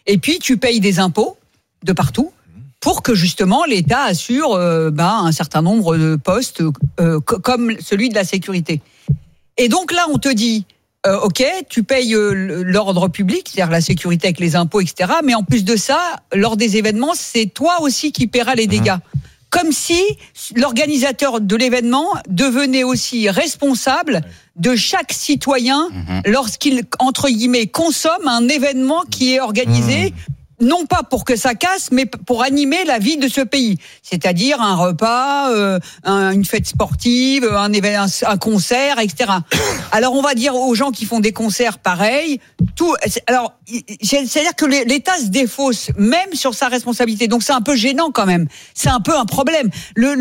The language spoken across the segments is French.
Et puis, tu payes des impôts de partout pour que, justement, l'État assure un certain nombre de postes comme celui de la sécurité. Et donc là, on te dit, ok, tu payes l'ordre public, c'est-à-dire la sécurité avec les impôts, etc. Mais en plus de ça, lors des événements, c'est toi aussi qui paieras les dégâts. Comme si l'organisateur de l'événement devenait aussi responsable de chaque citoyen lorsqu'il, entre guillemets, consomme un événement qui est organisé, non pas pour que ça casse, mais pour animer la vie de ce pays. C'est-à-dire un repas, une fête sportive, un concert, etc. Alors on va dire aux gens qui font des concerts pareils, alors c'est-à-dire que l'État se défausse même sur sa responsabilité. Donc c'est un peu gênant quand même. C'est un peu un problème.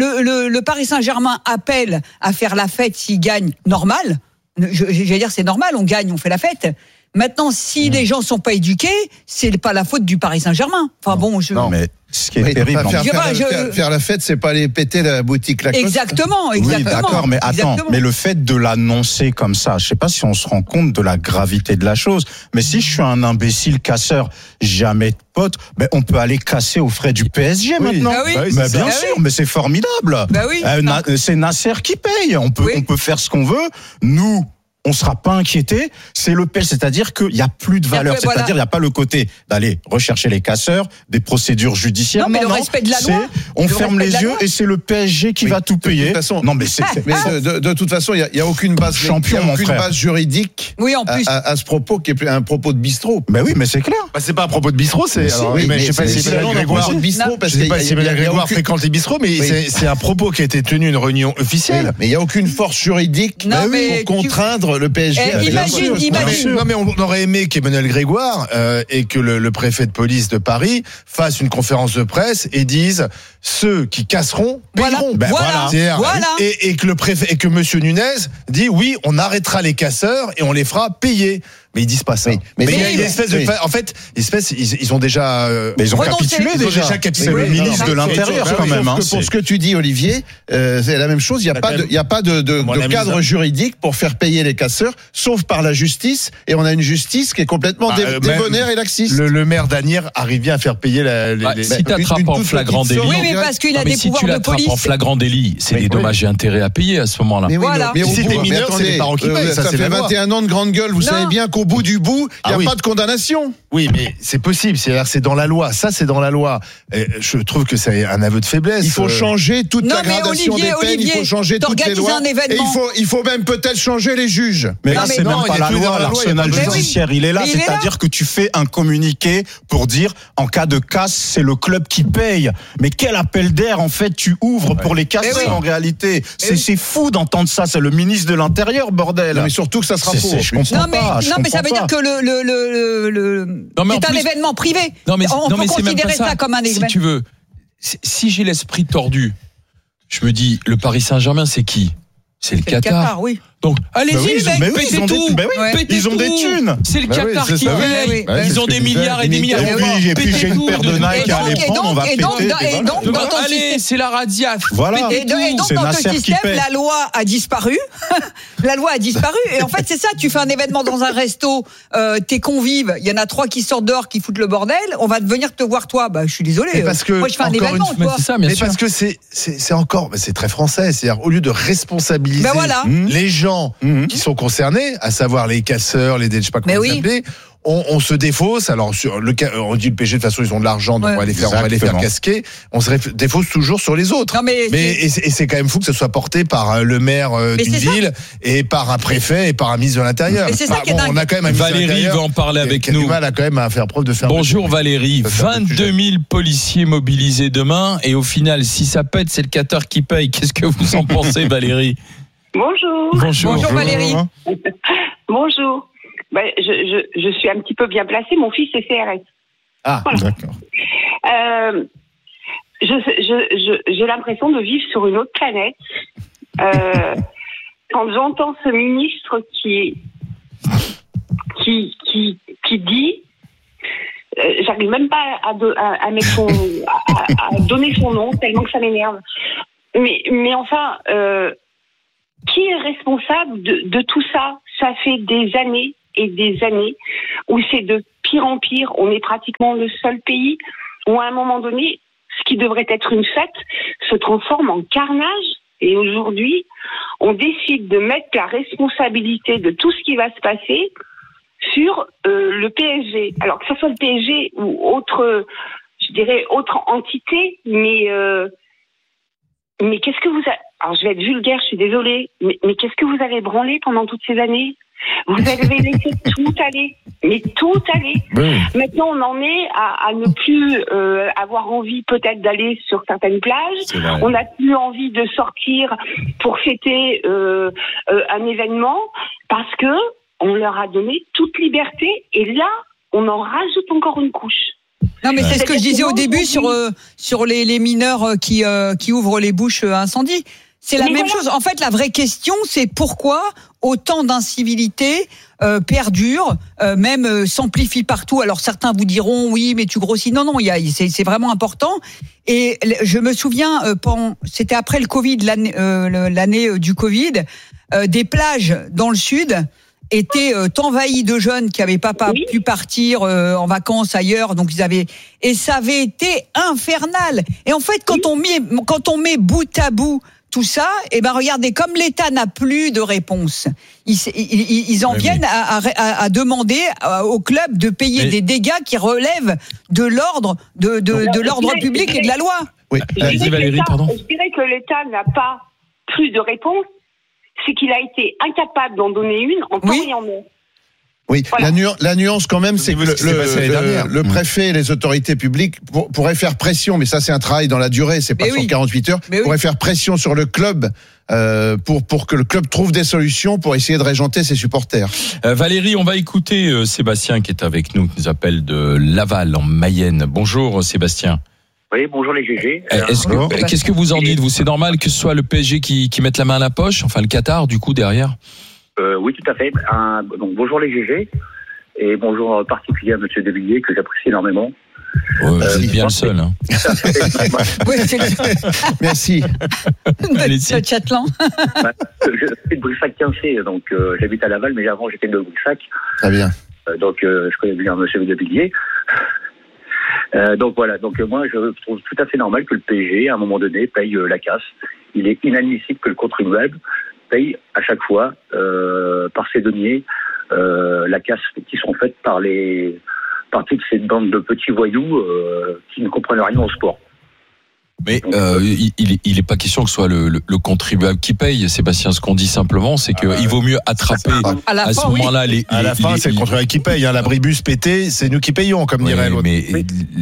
Le Paris Saint-Germain appelle à faire la fête s'il gagne, normal. Je vais dire c'est normal, on gagne, on fait la fête. Maintenant, si les gens sont pas éduqués, c'est pas la faute du Paris Saint-Germain. Enfin bon, Non, mais ce qui est terrible, faire la fête, c'est pas aller péter la boutique Lacoste. Exactement. Oui, d'accord, mais attends, mais le fait de l'annoncer comme ça, je sais pas si on se rend compte de la gravité de la chose. Mais si je suis un imbécile casseur, jamais de pote, on peut aller casser aux frais du PSG maintenant. Bah oui. Mais bien sûr, mais c'est formidable. Bah oui. C'est Nasser qui paye. On peut faire ce qu'on veut. Nous, on sera pas inquiété, c'est le PSG, c'est-à-dire qu'il y a plus de valeur, c'est-à-dire il y a pas le côté d'aller rechercher les casseurs, des procédures judiciaires. Non, mais le respect de la loi. On ferme les yeux et c'est le PSG qui va tout payer. De toute façon, non mais de toute façon, il y a aucune base base juridique. Oui, en plus. À ce propos qui est un propos de bistrot. Ben oui, mais c'est clair. C'est pas un propos de bistrot, c'est. Mais je sais pas si Emmanuel Grégoire. Je sais pas si Emmanuel Grégoire fréquente les bistrots, mais c'est un propos qui a été tenu une réunion officielle. Mais il y a aucune force juridique pour contraindre le PSG. Imagine. Non mais on aurait aimé qu'Emmanuel Grégoire et que le préfet de police de Paris fasse une conférence de presse et dise ceux qui casseront paieront. Et que le préfet et que monsieur Nunez dit oui, on arrêtera les casseurs et on les fera payer. Mais ils disent pas ça. Mais il y a une espèce de en fait, ils ont déjà ils ont capitulé déjà. C'est le ministre de l'Intérieur quand même. Pour ce que tu dis, Olivier, c'est la même chose. Il y a pas de cadre juridique pour faire payer les casseurs, sauf par la justice. Et on a une justice qui est complètement débonnaire et laxiste. Le maire d'Asnières arrive bien à faire payer les. Si t'attrapes en flagrant délit. Oui, mais parce qu'il a des pouvoirs de police. En flagrant délit, c'est des dommages et intérêts à payer à ce moment-là. Mais voilà. Mais si t'es mineur, c'est les parents qui payent. Ça fait 21 ans de grande gueule. Vous savez bien qu'au bout du bout, il n'y a pas de condamnation. Oui, mais c'est possible. C'est dans la loi. Ça, c'est dans la loi. Et je trouve que c'est un aveu de faiblesse. Il faut changer toute la gradation des peines. Il faut changer toutes les lois. Et il faut même peut-être changer les juges. Mais là, c'est même pas la loi. L'arsenal judiciaire, il est là. C'est-à-dire que tu fais un communiqué pour dire, en cas de casse, c'est le club qui paye. Mais quel appel d'air, en fait, tu ouvres pour les casseurs, en réalité. C'est fou d'entendre ça. C'est le ministre de l'Intérieur, bordel. Non, mais surtout que ça sera faux. Je comprends pas. Non, mais ça veut dire que c'est un événement privé. On peut considérer ça comme un événement. Si tu veux, si j'ai l'esprit tordu, je me dis, le Paris Saint-Germain, c'est qui ? C'est le Qatar. Oui. Donc, allez-y, les mecs, pétez tout. Ils ont des thunes. C'est le Qatar qui paye. Ils ont des milliards et des milliards. Et puis j'ai une paire de Nike à aller prendre, on va péter. Allez, c'est la radia. Voilà. Et donc, dans ton système, la loi a disparu. La loi a disparu. Et en fait, c'est ça. Tu fais un événement dans un resto, tes convives, il y en a 3 qui sortent dehors, qui foutent le bordel. On va venir te voir, toi. Je suis désolé. Moi, je fais un événement, toi. Mais parce que c'est encore, c'est très français. C'est-à-dire, au lieu de responsabiliser les gens qui sont concernés, à savoir les casseurs, je sais pas comment s'appeler, on se défausse. Alors sur on dit le PSG de toute façon ils ont de l'argent, donc on va les faire casquer. On se défausse toujours sur les autres. Et c'est quand même fou que ce soit porté par le maire d'une ville et par un préfet et par un ministre de l'Intérieur. Mais c'est ça qui est dingue. On a quand même Valérie va en parler avec nous. Du mal à quand même à faire preuve de fermeté. Bonjour Valérie, 22 000 policiers mobilisés demain et au final si ça pète c'est le Qatar qui paye. Qu'est-ce que vous en pensez Valérie? Bonjour Valérie. Bonjour. Je suis un petit peu bien placée. Mon fils est CRS. Ah, voilà. D'accord. J'ai l'impression de vivre sur une autre planète. Quand j'entends ce ministre qui dit, j'arrive même pas à mettre à donner son nom tellement que ça m'énerve. Mais enfin. Qui est responsable de tout ça ? Ça fait des années et des années où c'est de pire en pire. On est pratiquement le seul pays où à un moment donné, ce qui devrait être une fête se transforme en carnage. Et aujourd'hui, on décide de mettre la responsabilité de tout ce qui va se passer sur le PSG. Alors que ce soit le PSG ou autre entité, mais qu'est-ce que vous avez... Alors je vais être vulgaire, je suis désolée, mais qu'est-ce que vous avez branlé pendant toutes ces années ? Vous avez laissé tout aller, mais tout aller. Oui. Maintenant, on en est à ne plus avoir envie peut-être d'aller sur certaines plages. On n'a plus envie de sortir pour fêter un événement parce que on leur a donné toute liberté. Et là, on en rajoute encore une couche. Non, mais c'est ce que je disais au début sur les mineurs qui ouvrent les bouches à incendie. C'est la même chose. En fait, la vraie question, c'est pourquoi autant d'incivilités perdurent, même s'amplifient partout. Alors certains vous diront oui, mais tu grossis. Non, c'est vraiment important. Et je me souviens, c'était après le Covid, l'année du Covid, des plages dans le sud étaient envahies de jeunes qui n'avaient pas pu partir en vacances ailleurs, donc et ça avait été infernal. Et en fait, quand on met bout à bout tout ça, regardez, comme l'État n'a plus de réponse, ils en viennent à demander au club de payer des dégâts qui relèvent de l'ordre de l'ordre public et de la loi. Oui. Allez-y Valérie, pardon. Je dirais que l'État n'a pas plus de réponse, c'est qu'il a été incapable d'en donner une en temps et en heure. Oui, voilà. La nuance quand même, c'est que le préfet et les autorités publiques pourraient faire pression, mais ça c'est un travail dans la durée, c'est pas sur 48 heures, pourraient faire pression sur le club pour que le club trouve des solutions pour essayer de régenter ses supporters. Valérie, on va écouter Sébastien qui est avec nous, qui nous appelle de Laval en Mayenne. Bonjour Sébastien. Oui, bonjour les GG. Qu'est-ce que vous en dites, vous ? C'est normal que ce soit le PSG qui mette la main à la poche, enfin le Qatar du coup derrière ? Oui, tout à fait. Donc bonjour les GG et bonjour en particulier à Monsieur Devilliers que j'apprécie énormément. C'est bien le seul. Hein. Merci. Le Châtelain. Je suis de Brissac-Quincé, donc j'habite à Laval, mais avant j'étais de Brissac. Très bien. Donc je connais bien Monsieur Devilliers. Donc voilà. Donc moi je trouve tout à fait normal que le PSG à un moment donné paye la casse. Il est inadmissible que le contribuable paye à chaque fois par ses deniers la casse qui sont faites par toute cette bande de petits voyous qui ne comprennent rien au sport. Mais il est pas question que ce soit le contribuable qui paye, Sébastien. Ce qu'on dit simplement, c'est qu'il vaut mieux attraper à ce moment-là à la fin, c'est le contribuable qui paye. L'abribus pété, c'est nous qui payons, comme dirait l'autre. Mais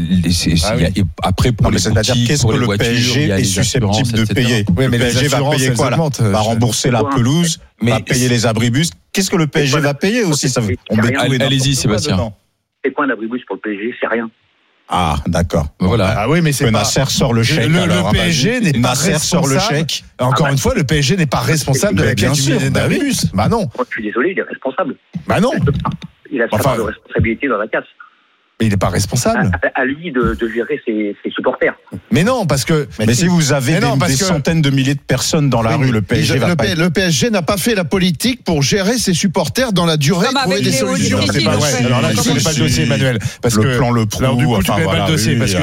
après pour les boutiques, qu'est-ce pour que les le PSG est susceptible de payer? Oui, mais le PSG va payer quoi là? Va rembourser la pelouse, va payer les abribus. Qu'est-ce que le PSG va payer aussi? Allez-y, Sébastien. C'est quoi un abribus pour le PSG? C'est rien. Ah, d'accord. Voilà. Ah oui, mais c'est pas. Nasser sort le chèque. Le PSG n'est pas responsable. Le chèque. Encore une fois, le PSG n'est pas responsable de la casse d'abribus. Bah non. Je suis désolé, il est responsable. Bah non. Il a sa part de responsabilité dans la casse. Mais il n'est pas responsable. À lui de gérer ses supporters. Mais non, parce que. Mais si vous avez des centaines de milliers de personnes dans la rue, le PSG va pas. Le PSG n'a pas fait la politique pour gérer ses supporters dans la durée, trouver des solutions. C'est pas vrai. Alors là, tu connais pas le dossier, Emmanuel. Parce le plan Le Prou. Alors du coup, tu connais pas le dossier. Parce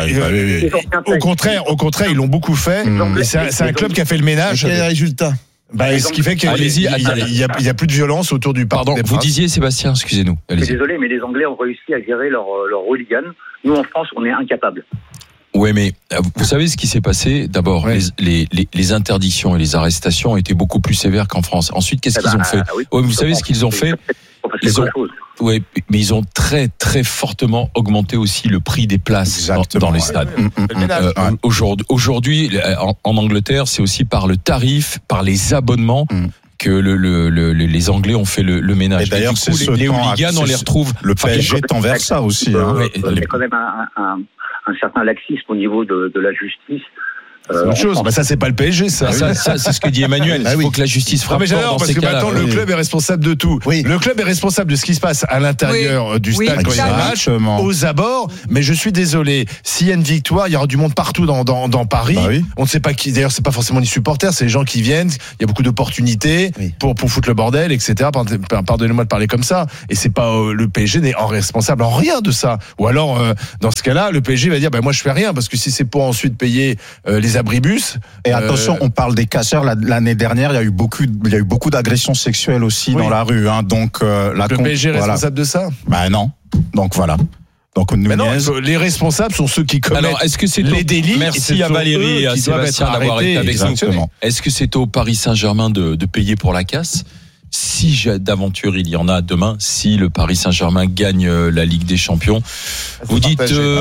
que, au contraire, ils l'ont beaucoup fait. Et c'est un club qui a fait le ménage. Quel est le résultat? Ce qui fait qu'il y a plus de violence autour du parc. Pardon, vous disiez Sébastien, excusez-nous. Je suis désolé, mais les Anglais ont réussi à gérer leur hooligan. Nous en France, on est incapables. Oui, mais vous savez ce qui s'est passé? D'abord, les interdictions et les arrestations étaient beaucoup plus sévères qu'en France. Ensuite, qu'est-ce qu'ils ont fait? Vous savez ce qu'ils ont fait? Oui, mais ils ont très très fortement augmenté aussi le prix des places dans les stades. Aujourd'hui, en Angleterre, c'est aussi par le tarif, par les abonnements que les Anglais ont fait le ménage. Et d'ailleurs, les hooligans, on les retrouve. Le PSG tend vers ça aussi. Il y a quand même un certain laxisme au niveau de la justice. C'est autre chose. Ça, c'est pas le PSG, ça. Ça, c'est ce que dit Emmanuel. Il faut que la justice frappe. Mais j'adore parce que maintenant, le club est responsable de tout. Le club est responsable de ce qui se passe à l'intérieur du stade quand il y a un match, aux abords. Mais je suis désolé. S'il y a une victoire, il y aura du monde partout dans Paris. On ne sait pas qui. D'ailleurs, c'est pas forcément les supporters, c'est les gens qui viennent. Il y a beaucoup d'opportunités pour foutre le bordel, etc. Pardonnez-moi de parler comme ça. Et c'est pas le PSG n'est responsable en rien de ça. Ou alors, dans ce cas-là, le PSG va dire, moi, je fais rien parce que si c'est pour ensuite payer les abribus. Et attention, on parle des casseurs. L'année dernière, il y a eu beaucoup d'agressions sexuelles aussi dans la rue. Donc le PSG est responsable de ça ? Non. Donc voilà. Donc les responsables sont ceux qui commettent les délits. Merci à Valérie et à Sébastien d'avoir été avec nous. Est-ce que c'est au Paris Saint-Germain de payer pour la casse ? Si d'aventure il y en a demain, si le Paris Saint-Germain gagne la Ligue des Champions, vous dites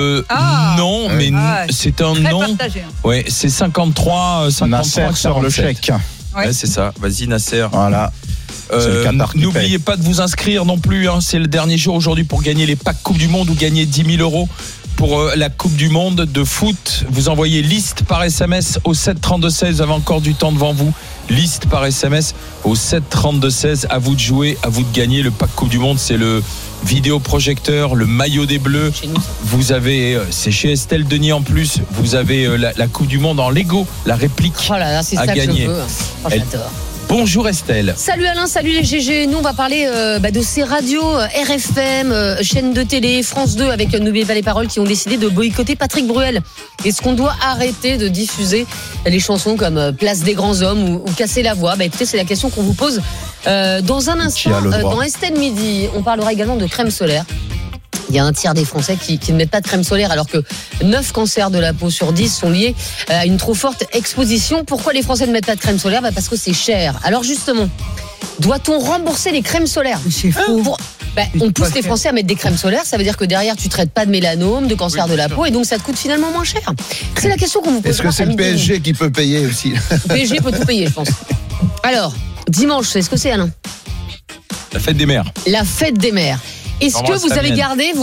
non, mais c'est un non. Ouais, c'est 53 Nasser sur le chèque. Ouais, c'est ça. Vas-y Nasser. Voilà. N'oubliez pas de vous inscrire non plus. C'est le dernier jour aujourd'hui pour gagner les packs Coupe du Monde ou gagner 10 000 € pour la Coupe du Monde de foot. Vous envoyez liste par SMS au 7 32 16. Vous avez encore du temps devant vous. Liste par SMS au 7 32 16. À vous de jouer, à vous de gagner. Le pack Coupe du Monde, c'est le vidéoprojecteur, le maillot des Bleus. Vous avez, c'est chez Estelle Denis en plus. Vous avez la Coupe du Monde en Lego, la réplique c'est à ça gagner. Que je veux. J'adore. Bonjour Estelle. Salut Alain, salut les GG. Nous on va parler de ces radios RFM, chaîne de télé, France 2 avec N'oubliez pas les paroles qui ont décidé de boycotter Patrick Bruel. Est-ce qu'on doit arrêter de diffuser les chansons comme Place des grands hommes ou Casser la voix ? Écoutez, c'est la question qu'on vous pose dans un instant. Dans Estelle Midi, on parlera également de crème solaire. Il y a un tiers des Français qui ne mettent pas de crème solaire alors que 9 cancers de la peau sur 10 sont liés à une trop forte exposition. Pourquoi les Français ne mettent pas de crème solaire ? Parce que c'est cher. Alors justement, doit-on rembourser les crèmes solaires ? C'est faux. On pousse les Français à mettre des crèmes solaires, ça veut dire que derrière tu traites pas de mélanome, de cancer de la peau et donc ça te coûte finalement moins cher. C'est la question qu'on vous pose. Est-ce que c'est le PSG qui peut payer aussi ? Le PSG peut tout payer, je pense. Alors, dimanche, c'est ce que c'est Alain ? La fête des mères. La fête des mères. Est-ce que vous avez gardé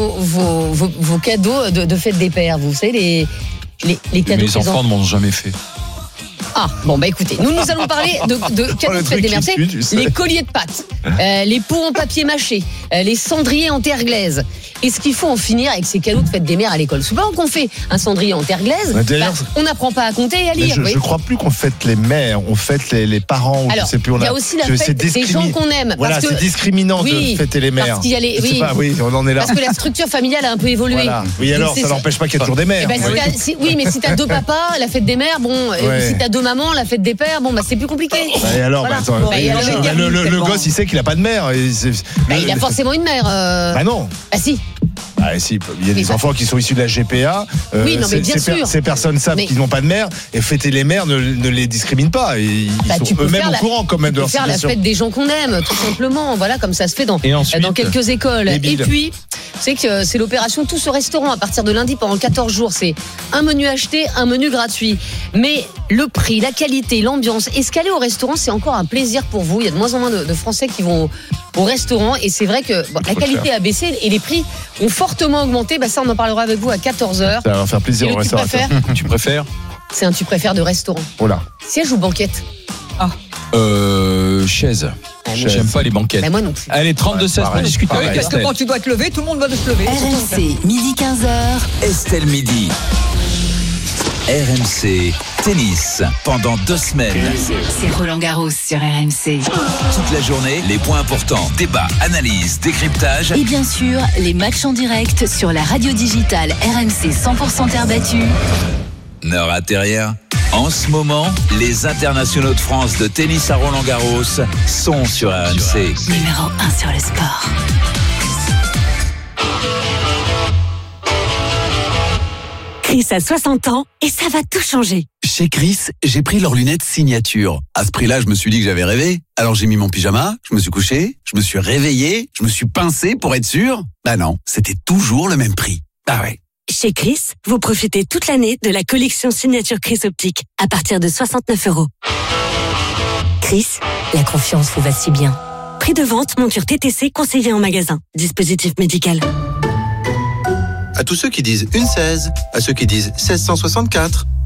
vos cadeaux de fête des pères ? Vous savez, les cadeaux. Mes enfants ne m'ont jamais fait. Écoutez, nous allons parler de cadeaux de fête des mères. Les colliers de pâtes, les pots en papier mâché, les cendriers en terre glaise. Est-ce qu'il faut en finir avec ces cadeaux de fête des mères à l'école ? Souvent qu'on fait un cendrier en terre glaise, on n'apprend pas à compter et à lire. Je crois plus qu'on fête les mères, on fête les parents. Alors, il y a aussi la fête des gens qu'on aime. Voilà, c'est discriminant de fêter les mères. Parce qu'il y a on en est là. Parce que la structure familiale a un peu évolué. Voilà. Oui, alors ça n'empêche pas qu'il y a toujours des mères. Mais si t'as 2 papas, la fête des mères, si t'as 2 mamans, la fête des pères, c'est plus compliqué. Et alors, le gosse, il sait qu'il a pas de mère. Il a forcément une mère. Non. Si. Si, il y a des enfants qui sont issus de la GPA. Ces personnes savent qu'ils n'ont pas de mère et fêter les mères ne les discrimine pas. Ils sont eux-mêmes au courant quand même de leur situation. Faire la fête des gens qu'on aime, tout simplement. Voilà, comme ça se fait dans quelques écoles. Et puis, c'est que c'est l'opération Tous au restaurant à partir de lundi pendant 14 jours. C'est un menu acheté, un menu gratuit. Mais le prix, la qualité, l'ambiance, est-ce qu'aller au restaurant, c'est encore un plaisir pour vous ? Il y a de moins en moins de Français qui vont au restaurant et c'est vrai que la qualité a baissé et les prix ont fortement augmenté. Ça, on en parérera avec vous à 14h. Ça va faire plaisir au restaurant. Tu préfères ? C'est un tu préfères de restaurant. Oh là. Siège ou banquette ? Chaise. J'aime pas les banquettes. Moi non plus. Allez, 32-16 pour discuter avec Estelle. Parce que quand tu dois te lever, tout le monde doit se lever. RMC, midi 15h. Estelle Midi. RMC Tennis pendant 2 semaines. C'est Roland Garros sur RMC. Toute la journée, les points importants, débats, analyses, décryptage. Et bien sûr, les matchs en direct sur la radio digitale RMC 100% terre battue. Ne ratez rien. En ce moment, les internationaux de France de tennis à Roland Garros sont sur RMC. Numéro 1 sur le sport. Chris a 60 ans et ça va tout changer. Chez Chris, j'ai pris leurs lunettes signature. À ce prix-là, je me suis dit que j'avais rêvé. Alors j'ai mis mon pyjama, je me suis couché, je me suis réveillé, je me suis pincé pour être sûr. Non, c'était toujours le même prix. Ah ouais. Chez Chris, vous profitez toute l'année de la collection signature Chris Optique à partir de 69 €. Chris, la confiance vous va si bien. Prix de vente, monture TTC conseillé en magasin. Dispositif médical. À tous ceux qui disent une 16, à ceux qui disent 1664,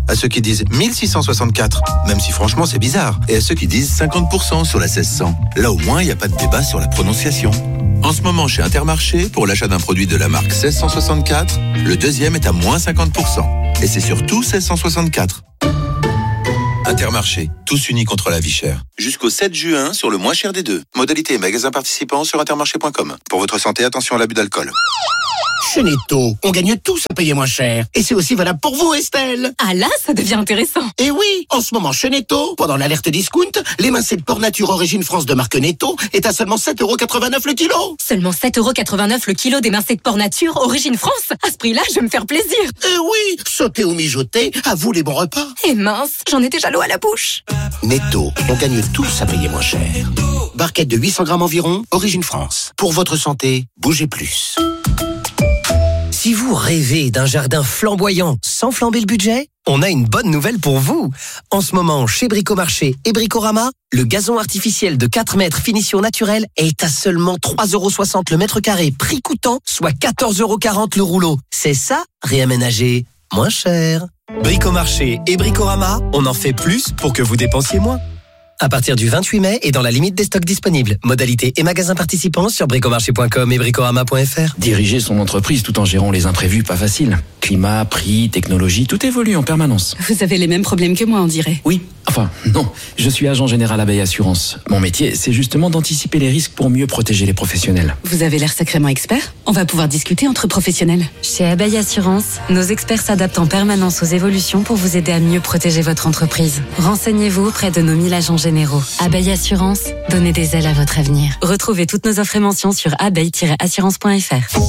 à ceux qui disent 1664, même si franchement c'est bizarre, et à ceux qui disent 50% sur la 1600. Là au moins, il n'y a pas de débat sur la prononciation. En ce moment, chez Intermarché, pour l'achat d'un produit de la marque 1664, le deuxième est à moins 50%. Et c'est surtout 1664. Intermarché, tous unis contre la vie chère. Jusqu'au 7 juin sur le moins cher des deux. Modalité et magasins participants sur intermarché.com. Pour votre santé, attention à l'abus d'alcool. Chez Netto, on gagne tous à payer moins cher. Et c'est aussi valable pour vous, Estelle. Ah là, ça devient intéressant. Et oui, en ce moment, chez Netto, pendant l'alerte discount, l'émincé de porc nature Origine France de marque Netto est à seulement 7,89€ le kilo. Seulement 7,89€ le kilo d'émincé de porc nature Origine France. À ce prix-là, je vais me faire plaisir. Et oui, sauter ou mijoter, à vous les bons repas. Et mince, j'en ai déjà l'eau à la bouche. Netto, on gagne tous à payer moins cher. Barquette de 800 grammes environ, Origine France. Pour votre santé, bougez plus. Si vous rêvez d'un jardin flamboyant sans flamber le budget, on a une bonne nouvelle pour vous. En ce moment, chez Bricomarché et Bricorama, le gazon artificiel de 4 mètres finition naturelle est à seulement 3,60€ le mètre carré, prix coûtant, soit 14,40€ le rouleau. C'est ça, réaménager moins cher. Bricomarché et Bricorama, on en fait plus pour que vous dépensiez moins. À partir du 28 mai et dans la limite des stocks disponibles. Modalités et magasins participants sur bricomarché.com et bricorama.fr. Diriger son entreprise tout en gérant les imprévus, pas facile. Climat, prix, technologie, tout évolue en permanence. Vous avez les mêmes problèmes que moi, on dirait. Oui, enfin, non. Je suis agent général Abeille Assurance. Mon métier, c'est justement d'anticiper les risques pour mieux protéger les professionnels. Vous avez l'air sacrément expert. On va pouvoir discuter entre professionnels. Chez Abeille Assurance, nos experts s'adaptent en permanence aux évolutions pour vous aider à mieux protéger votre entreprise. Renseignez-vous auprès de nos 1000 agents généraux. Abeille Assurance, donnez des ailes à votre avenir. Retrouvez toutes nos offres et mentions sur abeille-assurance.fr.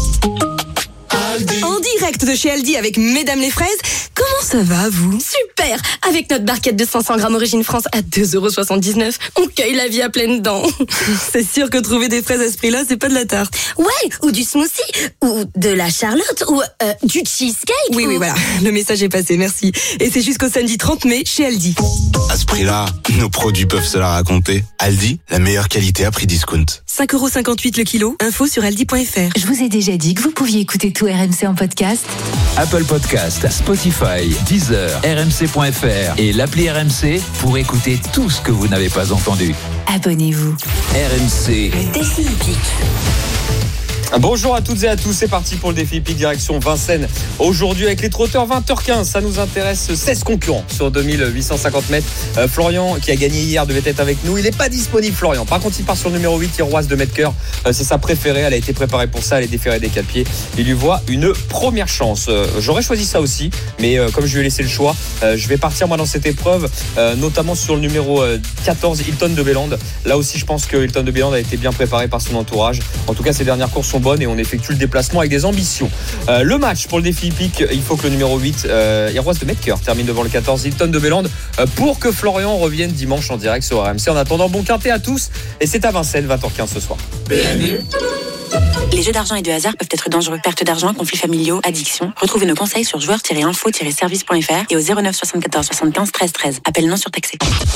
En direct de chez Aldi avec Mesdames les fraises. Comment ça va, vous? Super! Avec notre barquette de 500 grammes Origine France à 2,79€, on cueille la vie à pleines dents. C'est sûr que trouver des fraises à ce prix-là, c'est pas de la tarte. Ouais, ou du smoothie, ou de la charlotte, ou du cheesecake. Oui, voilà. Le message est passé, merci. Et c'est jusqu'au samedi 30 mai chez Aldi. À ce prix-là, nos produits peuvent se la raconter. Aldi, la meilleure qualité à prix discount. 5,58€ le kilo. Info sur aldi.fr. Je vous ai déjà dit que vous pouviez écouter tout RMC en podcast. Apple Podcast, Spotify, Deezer, RMC.fr et l'appli RMC pour écouter tout ce que vous n'avez pas entendu. Abonnez-vous. RMC. Défi hippique. Bonjour à toutes et à tous, c'est parti pour le défi hippique direction Vincennes. Aujourd'hui avec les trotteurs 20h15, ça nous intéresse 16 concurrents sur 2850 mètres. Florian qui a gagné hier devait être avec nous, il n'est pas disponible Florian. Par contre il part sur le numéro 8, Iroise de Metcœur, c'est sa préférée, elle a été préparée pour ça, elle est déférée des 4 pieds. Il lui voit une première chance. J'aurais choisi ça aussi, mais comme je lui ai laissé le choix, je vais partir moi dans cette épreuve, notamment sur le numéro 14, Hilton de Bélande. Là aussi je pense que Hilton de Bélande a été bien préparé par son entourage. En tout cas ses dernières courses sont bonnes et on effectue le déplacement avec des ambitions. Le match pour le défi hippique, il faut que le numéro 8, Iroise de Metcœur, termine devant le 14, Hilton de Bélande, pour que Florian revienne dimanche en direct sur RMC. En attendant, bon quintet à tous et c'est à Vincennes, 20h15 ce soir. Les jeux d'argent et de hasard peuvent être dangereux. Perte d'argent, conflits familiaux, addiction. Retrouvez nos conseils sur joueurs-info-service.fr et au 09 74 75 13 13. Appel non surtaxé.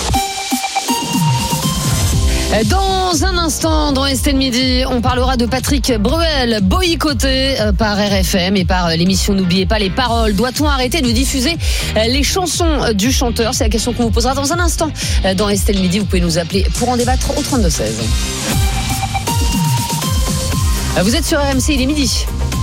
Dans un instant, dans Estelle Midi, on parlera de Patrick Bruel, boycotté par RFM et par l'émission N'oubliez pas les paroles. Doit-on arrêter de diffuser les chansons du chanteur? C'est la question qu'on vous posera dans un instant. Dans Estelle Midi, vous pouvez nous appeler pour en débattre au 32-16. Vous êtes sur RMC, il est midi.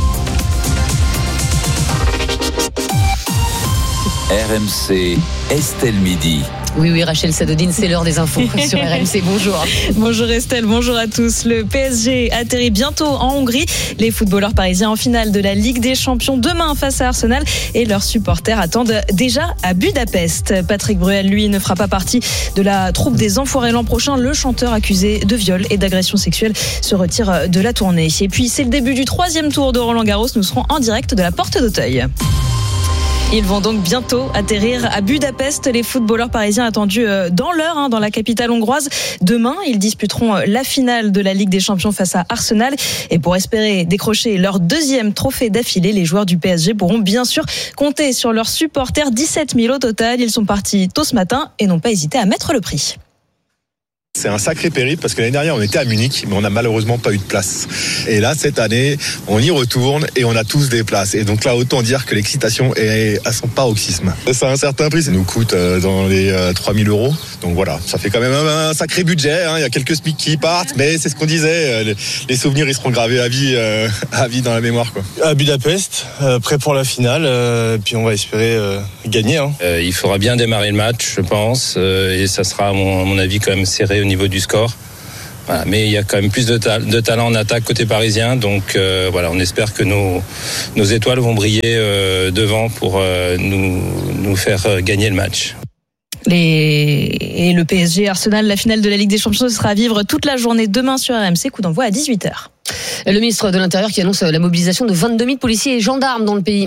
RMC, Estelle Midi. Oui, Rachel Sadodine, c'est l'heure des infos sur RMC. Bonjour. Bonjour Estelle, bonjour à tous. Le PSG atterrit bientôt en Hongrie. Les footballeurs parisiens en finale de la Ligue des Champions demain face à Arsenal et leurs supporters attendent déjà à Budapest. Patrick Bruel, lui, ne fera pas partie de la troupe des Enfoirés l'an prochain. Le chanteur accusé de viol et d'agression sexuelle se retire de la tournée. Et puis, c'est le début du 3e tour de Roland-Garros. Nous serons en direct de la Porte d'Auteuil. Ils vont donc bientôt atterrir à Budapest. Les footballeurs parisiens attendus dans l'heure, dans la capitale hongroise. Demain, ils disputeront la finale de la Ligue des Champions face à Arsenal. Et pour espérer décrocher leur 2e trophée d'affilée, les joueurs du PSG pourront bien sûr compter sur leurs supporters. 17 000 au total. Ils sont partis tôt ce matin et n'ont pas hésité à mettre le prix. C'est un sacré périple parce que l'année dernière on était à Munich mais on n'a malheureusement pas eu de place. Et là cette année on y retourne et on a tous des places. Et donc là autant dire que l'excitation est à son paroxysme. Ça a un certain prix, ça nous coûte dans les 3 000 €. Donc voilà, ça fait quand même un sacré budget. Il y a quelques SMIC qui partent, mais c'est ce qu'on disait. Les souvenirs ils seront gravés à vie dans la mémoire, quoi. À Budapest, prêt pour la finale. Puis on va espérer gagner. Il faudra bien démarrer le match, je pense, et ça sera à mon avis quand même serré au niveau du score. Voilà, mais il y a quand même plus de talent en attaque côté parisien, donc voilà, on espère que nos étoiles vont briller devant pour nous faire gagner le match. Et le PSG Arsenal, la finale de la Ligue des Champions, sera à vivre toute la journée demain sur RMC, coup d'envoi à 18h. Le ministre de l'Intérieur qui annonce la mobilisation de 22 000 policiers et gendarmes dans le pays.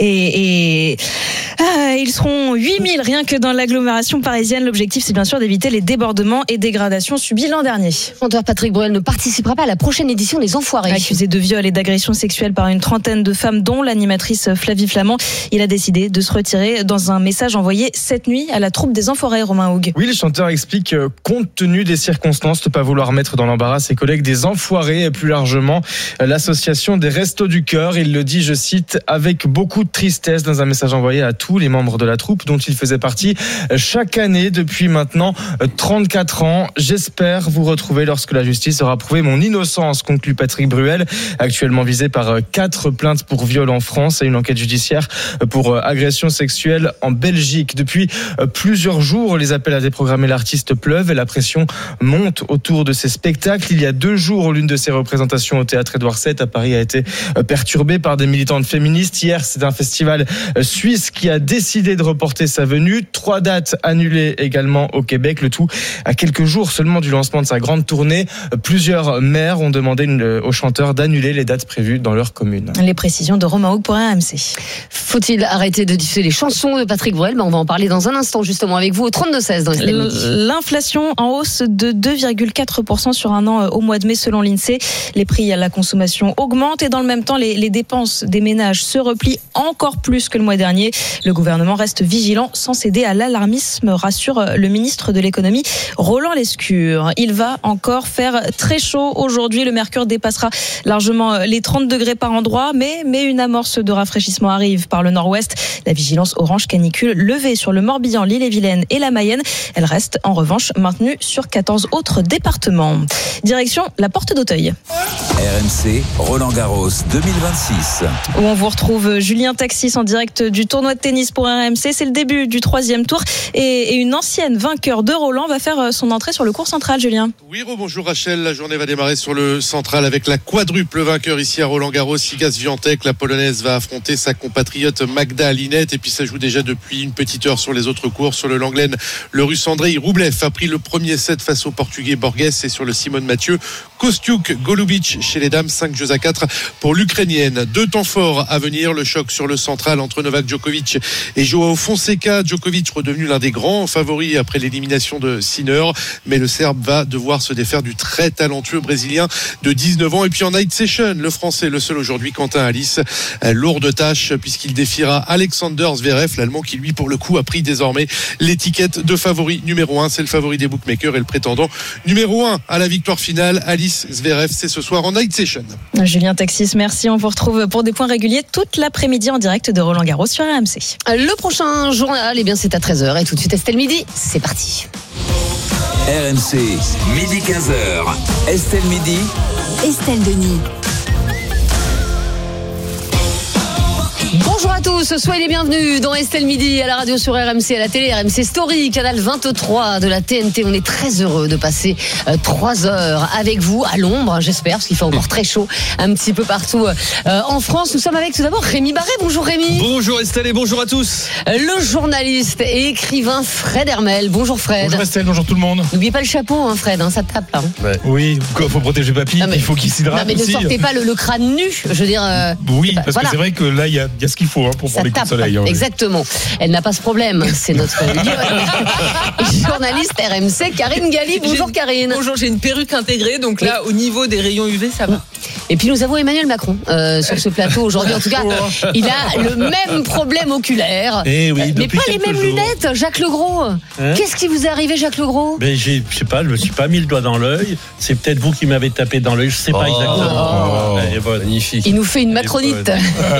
Et ils seront 8 000 rien que dans l'agglomération parisienne. L'objectif, c'est bien sûr d'éviter les débordements et dégradations subis l'an dernier. Le chanteur Patrick Bruel ne participera pas à la prochaine édition des Enfoirés. Accusé de viol et d'agression sexuelle par une trentaine de femmes, dont l'animatrice Flavie Flamand, il a décidé de se retirer dans un message envoyé cette nuit à la troupe des Enfoirés, Romain Houg. Oui, le chanteur explique, compte tenu des circonstances, ne pas vouloir mettre dans l'embarras ses collègues des Enfoirés et plus largement l'association des Restos du Cœur. Il le dit, je cite, avec beaucoup de tristesse dans un message envoyé à tous les membres de la troupe dont il faisait partie chaque année depuis maintenant 34 ans. J'espère vous retrouver lorsque la justice aura prouvé mon innocence, conclut Patrick Bruel, actuellement visé par 4 plaintes pour viol en France et une enquête judiciaire pour agression sexuelle en Belgique. Depuis plusieurs jours, les appels à déprogrammer l'artiste pleuvent et la pression monte autour de ses spectacles. Il y a 2 jours, l'une de ses représentations au théâtre Édouard VII à Paris a été perturbée par des militantes féministes. Hier, c'est un festival suisse qui a décidé de reporter sa venue. 3 dates annulées également au Québec, le tout à quelques jours seulement du lancement de sa grande tournée. Plusieurs maires ont demandé au chanteur d'annuler les dates prévues dans leur commune. Les précisions de Romain Houg pour RMC. Faut-il arrêter de diffuser les chansons de Patrick Bruel? On va en parler dans un instant justement avec vous au 32-16 dans les L'inflation en hausse de 2,4% sur un an au mois de mai selon l'INSEE. Les prix à la consommation augmentent et dans le même temps les dépenses des ménages se replient encore plus que le mois dernier. Le gouvernement reste vigilant sans céder à l'alarmisme, rassure le ministre de l'économie Roland Lescure. Il va encore faire très chaud aujourd'hui. Le mercure dépassera largement les 30 degrés par endroit, mais une amorce de rafraîchissement arrive par le nord-ouest. La vigilance orange canicule levée sur le Morbihan, l'Ille-et-Vilaine et la Mayenne. Elle reste en revanche maintenue sur 14 autres départements. Direction la Porte d'Auteuil. RMC Roland-Garros 2026. Où on vous retrouve Julien Taxis en direct du tournoi de tennis pour RMC. C'est le début du 3e tour et une ancienne vainqueur de Roland va faire son entrée sur le court central, Julien. Oui, bonjour Rachel. La journée va démarrer sur le central avec la quadruple vainqueur ici à Roland-Garros. Iga Swiatek, la polonaise, va affronter sa compatriote Magda Linette. Et puis ça joue déjà depuis une petite heure sur les autres cours. Sur le Langlaine, le russe Andrei Rublev a pris le premier set face au portugais Borges. Et sur le Simone Mathieu, Kostiuk Golubic chez les dames, 5-4 pour l'Ukrainienne. 2 temps forts à venir. Le choc sur le central entre Novak Djokovic et Joao Fonseca. Djokovic redevenu l'un des grands favoris après l'élimination de Sinner. Mais le Serbe va devoir se défaire du très talentueux Brésilien de 19 ans. Et puis en night session, le Français, le seul aujourd'hui, Quentin Alice. Lourde tâche puisqu'il défiera Alexander Zverev, l'Allemand qui lui pour le coup a pris désormais l'étiquette de favori numéro 1. C'est le favori des bookmakers et le prétendant numéro 1 à la victoire finale. Alice Zverev, c'est ce soir en night session. Julien Taxis, merci. On vous retrouve pour des points réguliers toute l'après-midi en direct de Roland-Garros sur RMC. Le prochain journal, c'est à 13h. Et tout de suite, Estelle Midi, c'est parti. RMC, midi 15h. Estelle Midi. Estelle Denis. Bonjour à tous, soyez les bienvenus dans Estelle Midi à la radio sur RMC, à la télé, RMC Story, canal 23 de la TNT. On est très heureux de passer 3 heures avec vous à l'ombre, j'espère, parce qu'il fait encore très chaud un petit peu partout en France. Nous sommes avec tout d'abord Rémi Barré. Bonjour Rémi. Bonjour Estelle et bonjour à tous. Le journaliste et écrivain Fred Hermel. Bonjour Fred. Bonjour Estelle, bonjour tout le monde. N'oubliez pas le chapeau, Fred, ça tape là. Ouais. Oui, il faut protéger papy, il faut qu'il s'hydrate. Non mais aussi. Ne sortez pas le crâne nu, je veux dire. Oui, parce que c'est vrai que là il y a ce qu'il faut pour prendre les coups de soleil. Exactement. Elle n'a pas ce problème. C'est notre journaliste RMC, Karine Galli. Bonjour Karine. Bonjour, j'ai une perruque intégrée, donc là, au niveau des rayons UV, ça va. Et puis nous avons Emmanuel Macron sur ce plateau aujourd'hui. En tout cas, il a le même problème oculaire. Eh oui, mais pas les mêmes lunettes, Jacques Legros. Qu'est-ce qui vous est arrivé, Jacques Legros? Je sais pas, je me suis pas mis le doigt dans l'œil. C'est peut-être vous qui m'avez tapé dans l'œil, je sais pas exactement. Magnifique. Il nous fait une macronite.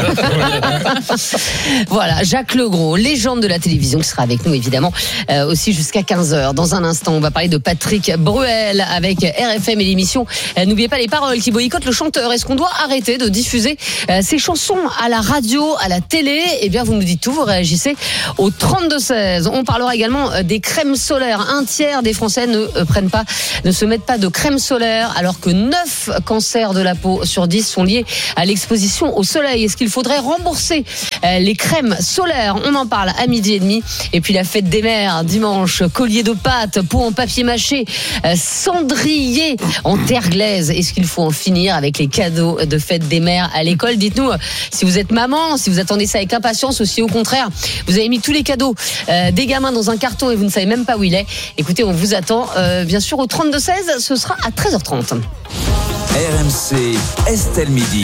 Voilà, Jacques Legros, légende de la télévision, qui sera avec nous évidemment aussi jusqu'à 15h. Dans un instant, on va parler de Patrick Bruel avec RFM et l'émission N'oubliez pas les paroles qui boycottent le chanteur. Est-ce qu'on doit arrêter de diffuser ses chansons à la radio, à la télé? Eh bien, vous nous dites tout, vous réagissez au 32-16. On parlera également des crèmes solaires. Un tiers des Français ne se mettent pas de crème solaire, alors que 9 cancers de la peau sur 10 sont liés à l'exposition au soleil. Est-ce qu'il faudrait rembourser les crèmes solaires? On en parle à 12h30. Et puis la fête des mères dimanche, collier de pâtes, pot en papier mâché, cendrier en terre glaise. Est-ce qu'il faut en finir avec les cadeaux de fête des mères à l'école? Dites-nous si vous êtes maman, si vous attendez ça avec impatience, ou si au contraire vous avez mis tous les cadeaux des gamins dans un carton et vous ne savez même pas où il est. Écoutez, on vous attend bien sûr au 32-16. Ce sera à 13h30. RMC, Estelle Midi.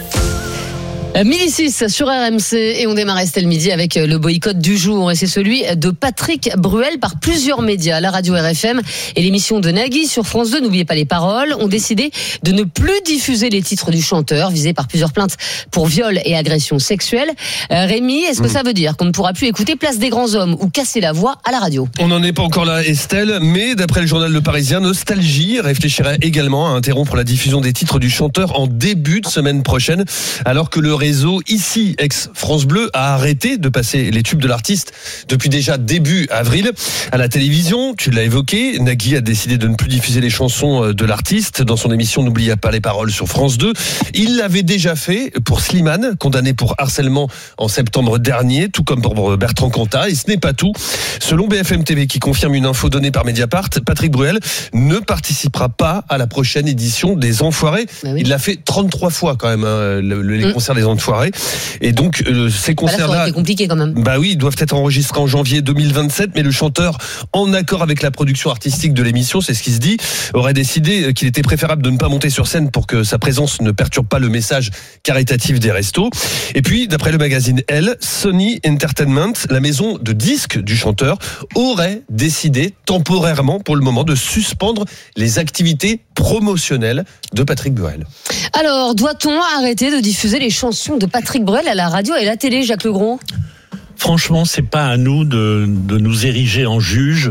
1006 sur RMC et on démarre Estelle Midi avec le boycott du jour et c'est celui de Patrick Bruel par plusieurs médias. La radio RFM et l'émission de Nagui sur France 2, N'oubliez pas les paroles, ont décidé de ne plus diffuser les titres du chanteur visé par plusieurs plaintes pour viol et agression sexuelle. Rémi, est-ce que ça veut dire qu'on ne pourra plus écouter Place des grands hommes ou Casser la voix à la radio? On n'en est pas encore là, Estelle, mais d'après le journal Le Parisien, Nostalgie réfléchirait également à interrompre la diffusion des titres du chanteur en début de semaine prochaine, alors que le réseau ici, ex-France Bleu, a arrêté de passer les tubes de l'artiste depuis déjà début avril. À la télévision, tu l'as évoqué, Nagui a décidé de ne plus diffuser les chansons de l'artiste dans son émission N'oubliez pas les paroles sur France 2. Il l'avait déjà fait pour Slimane, condamné pour harcèlement en septembre dernier, tout comme pour Bertrand Cantat. Et ce n'est pas tout. Selon BFM TV, qui confirme une info donnée par Mediapart, Patrick Bruel ne participera pas à la prochaine édition des Enfoirés. Bah oui. Il l'a fait 33 fois quand même, les concerts des Enfoirés. Et donc, ces concerts-là, c'est compliqué quand même. Bah oui, ils doivent être enregistrés en janvier 2027, mais le chanteur, en accord avec la production artistique de l'émission, c'est ce qui se dit, aurait décidé qu'il était préférable de ne pas monter sur scène pour que sa présence ne perturbe pas le message caritatif des restos. Et puis, d'après le magazine Elle, Sony Entertainment, la maison de disques du chanteur, aurait décidé temporairement, pour le moment, de suspendre les activités promotionnelles de Patrick Bruel. Alors, doit-on arrêter de diffuser les chansons de Patrick Bruel à la radio et à la télé, Jacques Legros? Franchement, c'est pas à nous de nous ériger en juge.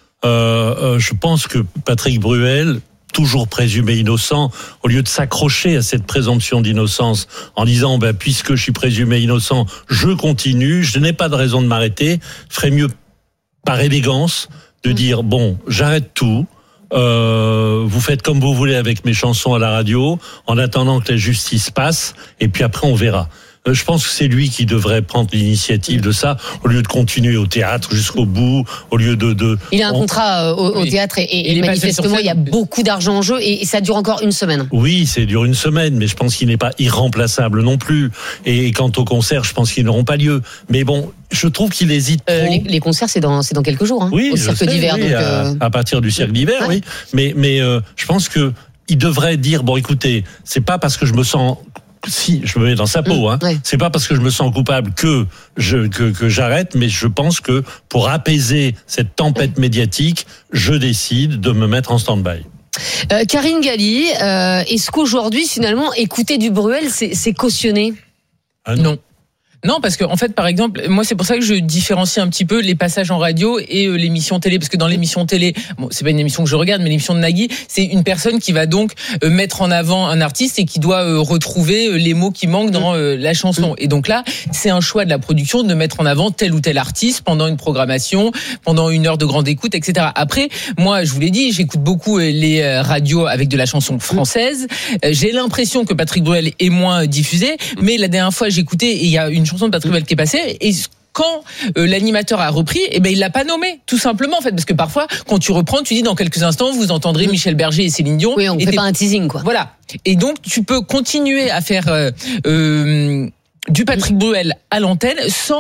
Je pense que Patrick Bruel, toujours présumé innocent, au lieu de s'accrocher à cette présomption d'innocence en disant puisque je suis présumé innocent, je continue, je n'ai pas de raison de m'arrêter, ferait mieux par élégance de dire j'arrête tout. Vous faites comme vous voulez avec mes chansons à la radio, en attendant que la justice passe, et puis après on verra. Je pense que c'est lui qui devrait prendre l'initiative de ça, au lieu de continuer au théâtre jusqu'au bout, au lieu de... Il a un contrat au théâtre et manifestement il y a beaucoup d'argent en jeu et ça dure encore une semaine. Oui, ça dure une semaine, mais je pense qu'il n'est pas irremplaçable non plus. Et quant aux concerts, je pense qu'ils n'auront pas lieu. Mais je trouve qu'il hésite trop. Les concerts, c'est dans quelques jours, oui, au cirque d'hiver. Oui, donc à partir du cirque d'hiver, oui. Mais je pense que il devrait dire écoutez, c'est pas parce que je me sens... Si je me mets dans sa peau, c'est pas parce que je me sens coupable que j'arrête, mais je pense que pour apaiser cette tempête médiatique, je décide de me mettre en stand-by. Karine Galli, est-ce qu'aujourd'hui, finalement, écouter du Bruel, c'est cautionné? Non. Non, parce que en fait, par exemple, moi, c'est pour ça que je différencie un petit peu les passages en radio et l'émission télé, parce que dans l'émission télé, c'est pas une émission que je regarde, mais l'émission de Nagui, c'est une personne qui va donc mettre en avant un artiste et qui doit retrouver les mots qui manquent dans la chanson. Et donc là, c'est un choix de la production de mettre en avant tel ou tel artiste pendant une programmation, pendant une heure de grande écoute, etc. Après, moi, je vous l'ai dit, j'écoute beaucoup les radios avec de la chanson française. J'ai l'impression que Patrick Bruel est moins diffusé, mais la dernière fois, j'écoutais et il y a une chanson de Patrick Bruel qui est passée et quand l'animateur a repris, il l'a pas nommé, tout simplement en fait, parce que parfois quand tu reprends, tu dis dans quelques instants vous entendrez Michel Berger et Céline Dion. Oui, on fait pas un teasing quoi. Voilà. Et donc tu peux continuer à faire du Patrick Bruel à l'antenne sans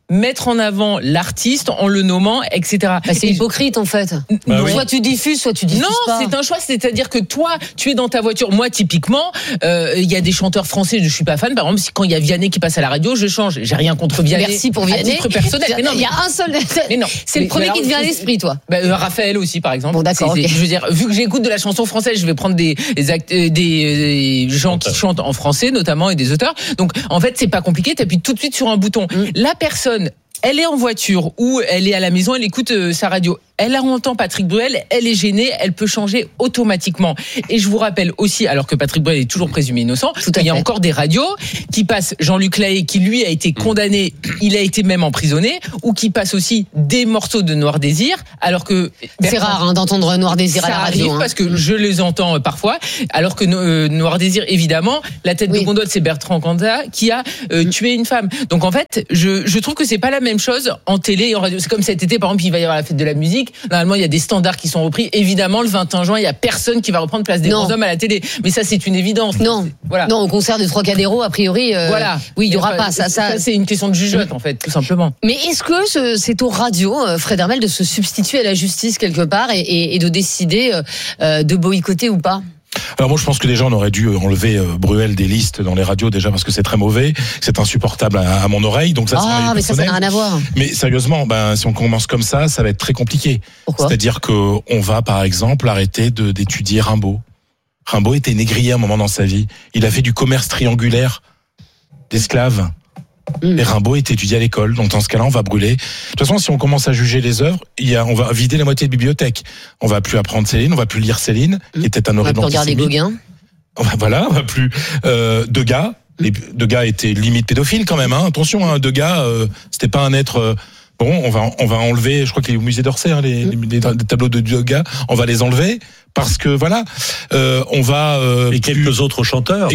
mettre en avant l'artiste en le nommant, etc. Bah, c'est hypocrite en fait. Soit tu diffuses, soit tu diffuses pas. Non, c'est un choix. C'est-à-dire que toi, tu es dans ta voiture. Moi, typiquement, il y a des chanteurs français, je suis pas fan. Par exemple, quand il y a Vianney qui passe à la radio, je change. J'ai rien contre Vianney. Merci pour Vianney. À titre personnel. Mais non, il y a un seul. Mais non. C'est le premier qui te vient à l'esprit, toi. Raphaël aussi, par exemple. Bon, d'accord. Je veux dire, vu que j'écoute de la chanson française, je vais prendre des gens qui chantent en français, notamment, et des auteurs. Donc, en fait, c'est pas compliqué. T'appuies tout de suite sur un bouton. La personne, elle est en voiture ou elle est à la maison, elle écoute sa radio. Elle entend Patrick Bruel, elle est gênée, elle peut changer automatiquement. Et je vous rappelle aussi, alors que Patrick Bruel est toujours présumé innocent, il y a encore des radios qui passent Jean-Luc Lahaye, qui lui a été condamné, il a été même emprisonné, ou qui passent aussi des morceaux de Noir Désir, alors que... C'est rare d'entendre Noir Désir à la radio. Ça arrive parce que je les entends parfois, alors que Noir Désir, évidemment, la tête de gondole, c'est Bertrand Cantat qui a tué une femme. Donc en fait, je trouve que c'est pas la même chose en télé et en radio. C'est comme cet été, par exemple, il va y avoir la fête de la musique. Normalement, il y a des standards qui sont repris. Évidemment, le 21 juin, il y a personne qui va reprendre Place des Grands Hommes à la télé. Mais ça, c'est une évidence. Non. Voilà. Non, au concert de Trocadéro, a priori, voilà. Oui, il y aura pas. Ça, c'est une question de jugeote, en fait, tout simplement. Mais est-ce que c'est aux radios, Fred Hermel, de se substituer à la justice quelque part et de décider de boycotter ou pas? Alors moi je pense que déjà on aurait dû enlever Bruel des listes dans les radios déjà parce que c'est très mauvais, c'est insupportable à mon oreille, donc ça mais ça n'a rien à voir. Mais sérieusement, si on commence comme ça va être très compliqué. Pourquoi? C'est-à-dire que on va par exemple arrêter d'étudier Rimbaud. Rimbaud était négrier à un moment dans sa vie. Il a fait du commerce triangulaire d'esclaves. Et Rimbaud est étudié à l'école, donc dans ce cas-là, on va brûler. De toute façon, si on commence à juger les œuvres, on va vider la moitié de bibliothèque. On va plus apprendre Céline, on va plus lire Céline, qui était un horrible antisémite. On va plus regarder Gauguin. Voilà, on va plus Degas. Degas était limite pédophile quand même. Attention, Degas, c'était pas un être. Bon, on va enlever. Je crois qu'il est au musée d'Orsay, les tableaux de Degas. On va les enlever. Parce que voilà, on va et quelques autres chanteurs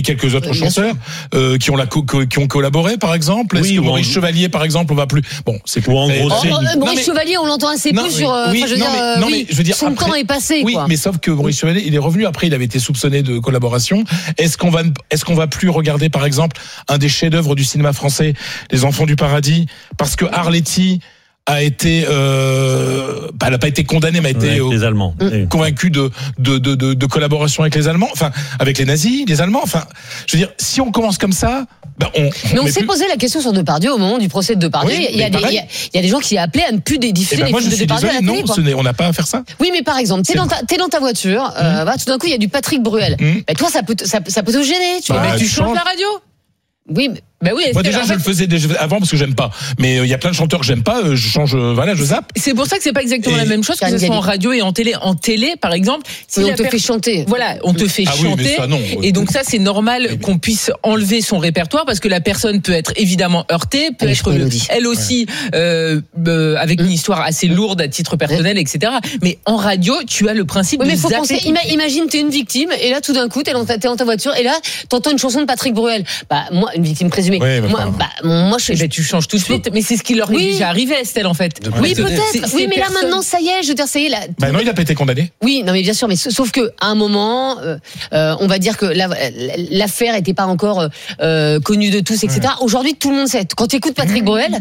qui ont collaboré par exemple. Est-ce que Maurice Chevalier par exemple on va plus c'est plus en gros Maurice Chevalier on l'entend assez peu sur je veux dire son temps est passé quoi. Mais sauf que Maurice Chevalier il est revenu après, il avait été soupçonné de collaboration. Est-ce qu'on va plus regarder par exemple un des chefs-d'œuvre du cinéma français, Les Enfants du Paradis, parce que Arletty a été, elle n'a pas été condamnée, mais a été les Allemands. Convaincue de collaboration avec les Allemands, enfin avec les nazis, les Allemands. Enfin, je veux dire, si on commence comme ça, mais on s'est posé la question sur Depardieu au moment du procès de Depardieu. Il y a des gens qui appelaient à ne plus diffuser les films de Depardieu à la télé. On n'a pas à faire ça. Oui, mais par exemple, t'es dans ta voiture, tout d'un coup il y a du Patrick Bruel. Toi, ça peut te gêner. Tu changes la radio. Oui, moi déjà je le faisais avant parce que j'aime pas, mais il y a plein de chanteurs que j'aime pas, je change, je zappe. C'est pour ça que c'est pas exactement la même chose que ce soit en radio et en télé. En télé par exemple, si on te fait chanter. Voilà, on te fait chanter. Ça, non. Et donc ça c'est normal qu'on puisse enlever son répertoire parce que la personne peut être évidemment heurtée, peut être elle aussi avec une histoire assez lourde à titre personnel, etc. Mais en radio, tu as le principe de faut penser, imagine t'es une victime et là tout d'un coup t'es dans ta voiture et là t'entends une chanson de Patrick Bruel. Moi, une victime présumée. Moi, tu changes tout de suite. Mais c'est ce qui leur est déjà arrivé, Estelle, en fait. Oui, peut-être. Oui, mais là, maintenant, ça y est, je veux dire, ça y est. Là, non, il n'a pas été condamné. Oui, non, mais bien sûr, mais sauf que à un moment, on va dire que l'affaire n'était pas encore connue de tous, etc. Aujourd'hui, tout le monde sait. Quand tu écoutes Patrick Bruel,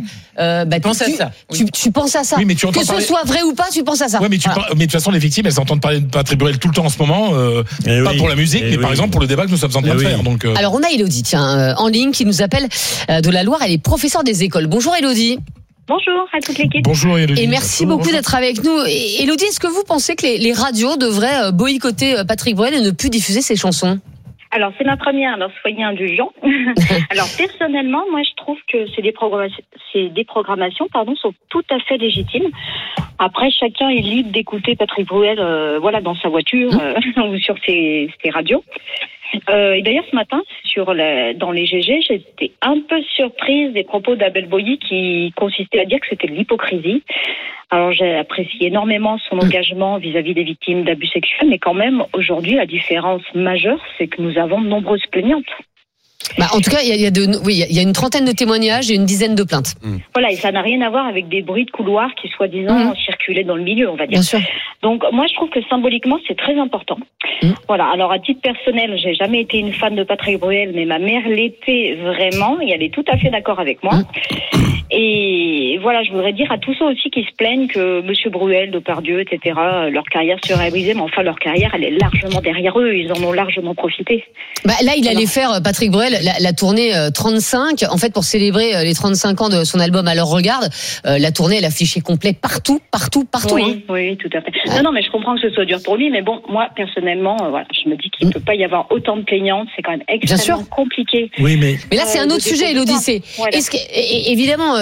tu penses à ça. Oui, mais que ce soit vrai ou pas, tu penses à ça. Oui, mais de toute façon, les victimes, elles entendent parler de Patrick Bruel tout le temps en ce moment, pas pour la musique, mais par exemple pour le débat que nous sommes en train de faire. Donc, alors, on a Élodie, en ligne, qui nous appelle de la Loire. Elle est professeure des écoles. Bonjour Élodie. Bonjour à toute l'équipe. Bonjour Élodie. Et merci beaucoup d'être avec nous. Élodie, est-ce que vous pensez que les radios devraient boycotter Patrick Bruel et ne plus diffuser ses chansons ? Alors, c'est ma première, alors soyez indulgents. Alors, personnellement, moi, je trouve que ces déprogrammations sont tout à fait légitimes. Après, chacun est libre d'écouter Patrick Bruel, dans sa voiture ou sur ses radios. Et d'ailleurs, ce matin, dans les GG, j'étais un peu surprise des propos d'Abel Boilly qui consistaient à dire que c'était de l'hypocrisie. Alors, j'ai apprécié énormément son engagement vis-à-vis des victimes d'abus sexuels, mais quand même, aujourd'hui, la différence majeure, c'est que nous avons de nombreuses plaignantes. En tout cas, il y a une trentaine de témoignages et une dizaine de plaintes. Voilà, et ça n'a rien à voir avec des bruits de couloir qui, soi-disant, circulaient dans le milieu, on va dire. Bien sûr. Donc, moi, je trouve que symboliquement, c'est très important. Voilà, alors à titre personnel, j'ai jamais été une fan de Patrick Bruel, mais ma mère l'était vraiment, et elle est tout à fait d'accord avec moi. Et voilà, je voudrais dire à tous ceux aussi qui se plaignent que Monsieur Bruel, Depardieu, etc., leur carrière serait brisée, mais enfin leur carrière, elle est largement derrière eux, ils en ont largement profité. Bah, là, il allait faire, Patrick Bruel, la tournée 35, en fait, pour célébrer les 35 ans de son album Alors Regarde, la tournée, elle affichait complet partout. Oui, hein. oui, tout à fait. Non, mais je comprends que ce soit dur pour lui, mais bon, moi, personnellement, voilà, je me dis qu'il ne peut pas y avoir autant de plaignantes, c'est quand même extrêmement compliqué. Oui, mais là, c'est un autre sujet, Élodie. Est-ce que, évidemment,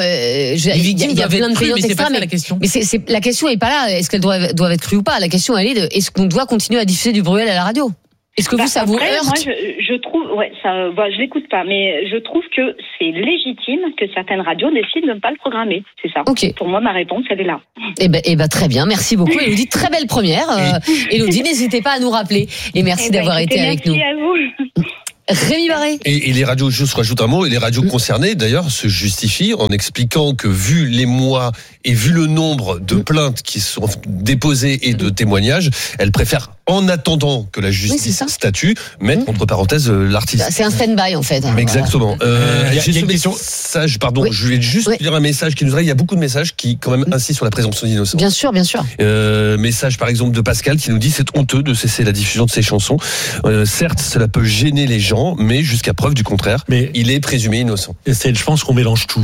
il y a plein de plaignantes, etc. Mais la question est pas là. Est-ce qu'elles doivent être crues ou pas? La question, elle est est-ce qu'on doit continuer à diffuser du Bruel à la radio? Est-ce que ça vous heurte? Moi, je trouve, je l'écoute pas, mais je trouve que c'est légitime que certaines radios décident de ne pas le programmer. C'est ça. Okay. Pour moi, ma réponse, elle est là. Eh ben, très bien. Merci beaucoup, Élodie. Très belle première. Élodie, n'hésitez pas à nous rappeler. Et merci d'avoir été avec nous. Merci à vous. Rémi Barré. Et les radios, je rajoute un mot, et les radios concernées, d'ailleurs, se justifient en expliquant que, vu les mois et vu le nombre de plaintes qui sont déposées et de témoignages, elles préfèrent, en attendant que la justice statue, mettre entre parenthèses l'artiste. C'est un stand-by, en fait. Exactement. Voilà. J'ai ce message, pardon, je vais juste lire un message qui nous arrive. Il y a beaucoup de messages qui, quand même, insistent sur la présomption d'innocence. Bien sûr. Message, par exemple, de Pascal qui nous dit: c'est honteux de cesser la diffusion de ces chansons. Certes, cela peut gêner les gens, mais jusqu'à preuve du contraire, il est présumé innocent. Je pense qu'on mélange tout.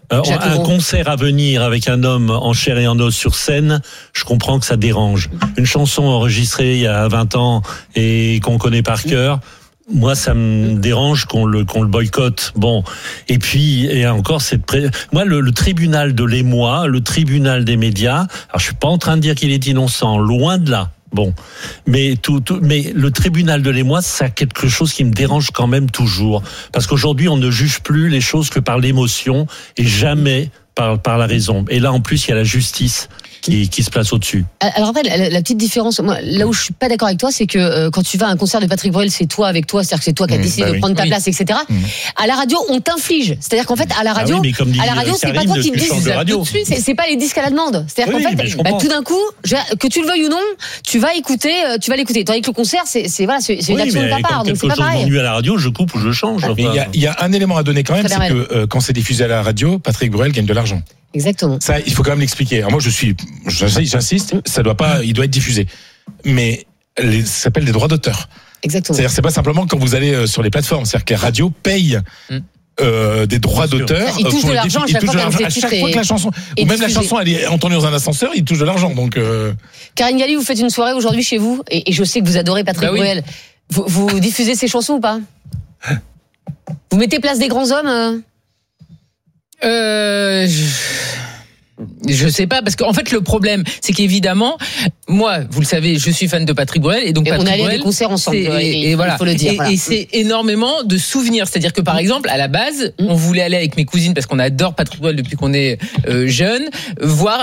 Un concert à venir avec un homme en chair et en os sur scène, je comprends que ça dérange. Une chanson enregistrée il y a 20 ans et qu'on connaît par cœur, moi ça me dérange qu'on le boycotte. Bon, et puis encore moi le tribunal de l'émoi, le tribunal des médias. Alors je suis pas en train de dire qu'il est innocent, loin de là. Bon, mais le tribunal de l'émoi, ça a quelque chose qui me dérange quand même toujours, parce qu'aujourd'hui on ne juge plus les choses que par l'émotion et jamais par la raison. Et là en plus il y a la justice qui se place au-dessus. Alors après, la petite différence, moi, là où je suis pas d'accord avec toi, c'est que quand tu vas à un concert de Patrick Bruel, c'est toi avec toi, c'est-à-dire que c'est toi qui as décidé de prendre ta place, etc. À la radio, on t'inflige. C'est-à-dire qu'en fait, à la radio, c'est pas toi qui me dis, c'est pas les disques à la demande. C'est-à-dire qu'en fait, tout d'un coup, que tu le veuilles ou non, tu vas l'écouter. Tandis que le concert, c'est une action de ta part. Donc c'est pas pareil. M'ennuie à la radio, je coupe ou je change. Il y a un élément à donner quand même, c'est que quand c'est diffusé à la radio, Patrick Bruel gagne de l'argent. Exactement. Ça, il faut quand même l'expliquer. Alors moi, j'insiste, il doit être diffusé. Mais ça s'appelle des droits d'auteur. Exactement. C'est-à-dire, c'est pas simplement quand vous allez sur les plateformes. C'est-à-dire que les radios payent des droits d'auteur. Ils touchent de l'argent à chaque fois que la chanson, ou même la chanson, elle est entendue dans un ascenseur, ils touchent de l'argent. Donc, Karine Galli, vous faites une soirée aujourd'hui chez vous, et je sais que vous adorez Patrick Bruel. Vous diffusez ses chansons ou pas? Vous mettez Place des grands hommes? Je sais pas, parce qu'en fait le problème, c'est qu'évidemment, moi, vous le savez, je suis fan de Patrick Bruel, et donc Patrick on allait Bruel, à des concerts ensemble, et voilà. Il faut le dire. Et c'est énormément de souvenirs. C'est-à-dire que par exemple, à la base, on voulait aller avec mes cousines, parce qu'on adore Patrick Bruel depuis qu'on est jeune, voir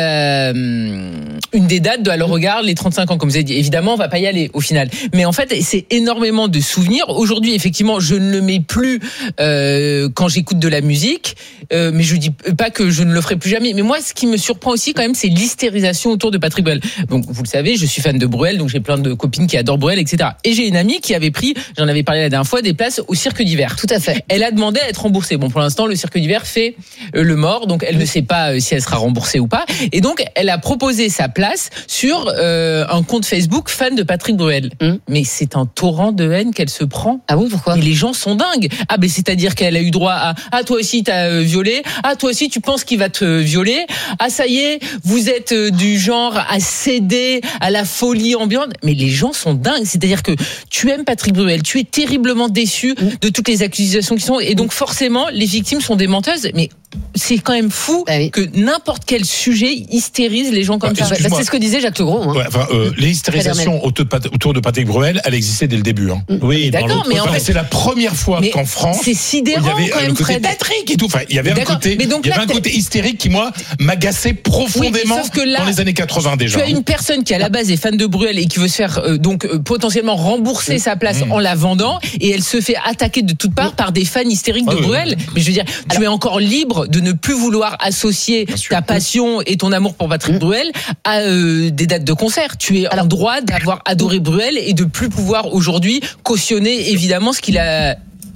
une des dates de Alors Regarde, les 35 ans, comme vous avez dit. Évidemment, on va pas y aller au final. Mais en fait, c'est énormément de souvenirs. Aujourd'hui, effectivement, je ne le mets plus quand j'écoute de la musique, mais je dis pas que je ne le ferai plus jamais. Mais moi, ce qui me surprend aussi quand même, c'est l'hystérisation autour de Patrick Bruel. Donc, vous le savez, je suis fan de Bruel, donc j'ai plein de copines qui adorent Bruel, etc. Et j'ai une amie qui avait pris, j'en avais parlé la dernière fois, des places au Cirque d'hiver. Tout à fait. Elle a demandé à être remboursée. Bon, pour l'instant, le Cirque d'hiver fait le mort, donc elle ne sait pas si elle sera remboursée ou pas. Et donc, elle a proposé sa place sur un compte Facebook fan de Patrick Bruel. Mais c'est un torrent de haine qu'elle se prend. Ah bon, pourquoi? Mais les gens sont dingues. Ah, ben c'est-à-dire qu'elle a eu droit à toi aussi t'as violé. Ah, toi aussi tu penses qu'il va te violer. Ah, ça y est, vous êtes du genre à céder à la folie ambiante. Mais les gens sont dingues. C'est-à-dire que tu aimes Patrick Bruel, tu es terriblement déçu de toutes les accusations qui sont, et donc forcément les victimes sont des menteuses. Mais c'est quand même fou que n'importe quel sujet hystérise les gens comme ça. C'est ce que disait Jacques Legros. Hein. Les hystérisations autour de Patrick Bruel, elle existait dès le début. Hein. Oui, d'accord, mais en fait, c'est la première fois qu'en France, c'est sidérant il y avait quand même, le côté Fred. Patrick et tout. Enfin, il y avait un côté hystérique qui, moi, m'agaçait profondément dans les années 80 déjà. Tu as une personne qui à la base est fan de Bruel et qui veut se faire potentiellement rembourser sa place en la vendant, et elle se fait attaquer de toutes parts par des fans hystériques de Bruel. Mais je veux dire, tu es encore libre de ne plus vouloir associer ta passion et ton amour pour Patrick Bruel à des dates de concert. Tu es en droit d'avoir adoré Bruel et de plus pouvoir aujourd'hui cautionner évidemment ce qu'il a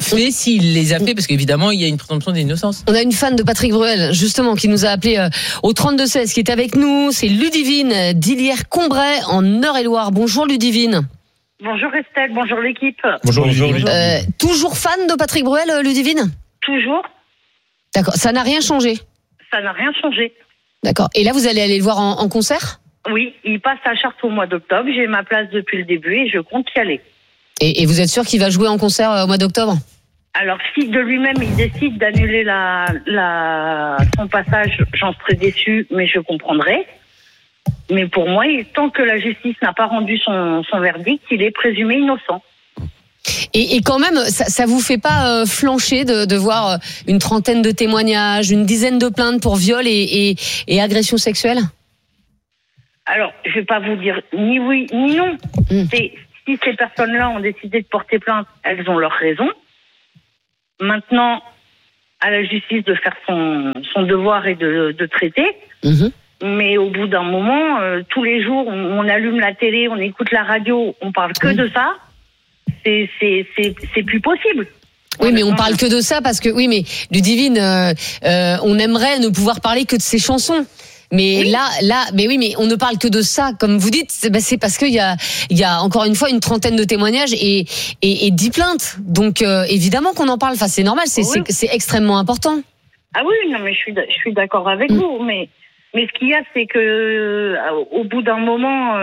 fait s'il les a fait, parce qu'évidemment, il y a une présomption d'innocence. On a une fan de Patrick Bruel, justement, qui nous a appelé au 32-16, qui est avec nous. C'est Ludivine d'Illière-Combray, en Eure-et-Loire. Bonjour Ludivine. Bonjour Estelle, bonjour l'équipe. Bonjour Ludivine. Toujours fan de Patrick Bruel, Ludivine ? Toujours. D'accord, ça n'a rien changé ? Ça n'a rien changé. D'accord. Et là, vous allez aller le voir en concert ? Oui, il passe à Chartres au mois d'octobre. J'ai ma place depuis le début et je compte y aller. Et vous êtes sûr qu'il va jouer en concert au mois d'octobre ? Alors, si de lui-même il décide d'annuler son passage, j'en serais déçue, mais je comprendrai. Mais pour moi, tant que la justice n'a pas rendu son verdict, il est présumé innocent. Et quand même, ça vous fait pas flancher de voir une trentaine de témoignages, une dizaine de plaintes pour viol et agression sexuelle ? Alors, je vais pas vous dire ni oui ni non. Si ces personnes-là ont décidé de porter plainte, elles ont leurs raisons. Maintenant, à la justice de faire son devoir et de traiter. Mais au bout d'un moment, tous les jours, on allume la télé, on écoute la radio, on parle que de ça. C'est plus possible. Oui, mais on parle que de ça parce que, oui, mais Ludivine, on aimerait ne pouvoir parler que de ses chansons. Mais mais on ne parle que de ça, comme vous dites, c'est parce qu'il y a encore une fois une trentaine de témoignages et 10 plaintes. Donc évidemment qu'on en parle. Enfin, c'est normal, c'est extrêmement important. Ah oui, non, mais je suis d'accord avec vous. Mais ce qu'il y a, c'est que au bout d'un moment,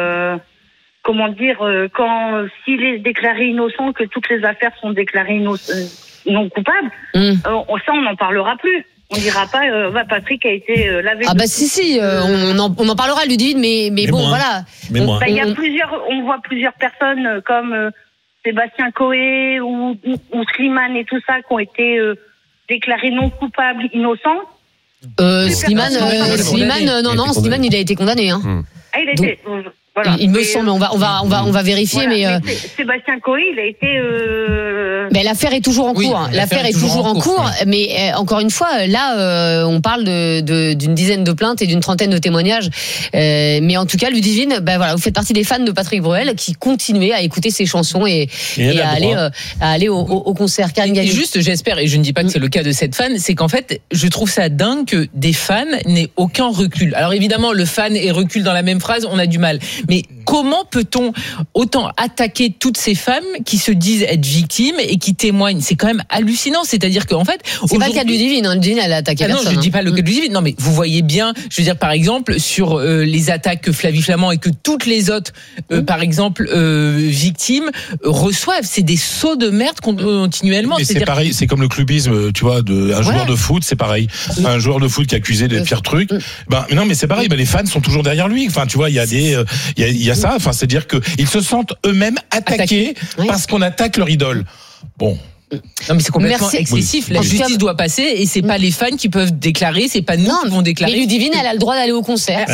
s'il est déclaré innocent, que toutes les affaires sont déclarées non coupables, ça on n'en parlera plus. On dira pas, Patrick a été lavé. Ah bah si, on en parlera, Ludivine, mais bon, voilà. Il y a on voit plusieurs personnes comme Sébastien Coé ou Slimane et tout ça qui ont été déclarés non coupables, innocents. Slimane, il a été condamné. Hein. Ah, il a été. Voilà. Il me semble, on va vérifier, voilà, mais Sébastien Coé, il a été. Mais l'affaire est toujours en cours. L'affaire est toujours en cours. Mais encore une fois, là, on parle d'une dizaine de plaintes et d'une trentaine de témoignages. Mais en tout cas, Ludivine, vous faites partie des fans de Patrick Bruel qui continuent à écouter ses chansons et à aller au concert. Et juste, j'espère, et je ne dis pas que c'est le cas de cette fan, c'est qu'en fait, je trouve ça dingue que des fans n'aient aucun recul. Alors évidemment, le fan et recul dans la même phrase, on a du mal. Mais comment peut-on autant attaquer toutes ces femmes qui se disent être victimes et qui témoignent ? C'est quand même hallucinant. C'est-à-dire qu'en fait, c'est pas le cas de Ludivine. Ludivine, elle a attaqué personne. Non, je dis pas le cas de Ludivine. Non, mais vous voyez bien. Je veux dire, par exemple, sur les attaques que Flavie Flamand et que toutes les autres, par exemple, victimes reçoivent. C'est des sauts de merde continuellement. Mais c'est pareil. C'est comme le clubisme, tu vois, un joueur de foot, c'est pareil. Un joueur de foot qui est accusé des pires trucs. Non, mais c'est pareil. Les fans sont toujours derrière lui. Enfin, tu vois, il y a il y a ça, enfin, c'est-à-dire qu'ils se sentent eux-mêmes attaqués parce qu'on attaque leur idole. Bon. Non mais c'est complètement excessif. La justice doit passer et c'est pas les fans qui peuvent déclarer, c'est pas nous qui vont déclarer. Mais Ludivine, elle a le droit d'aller au concert.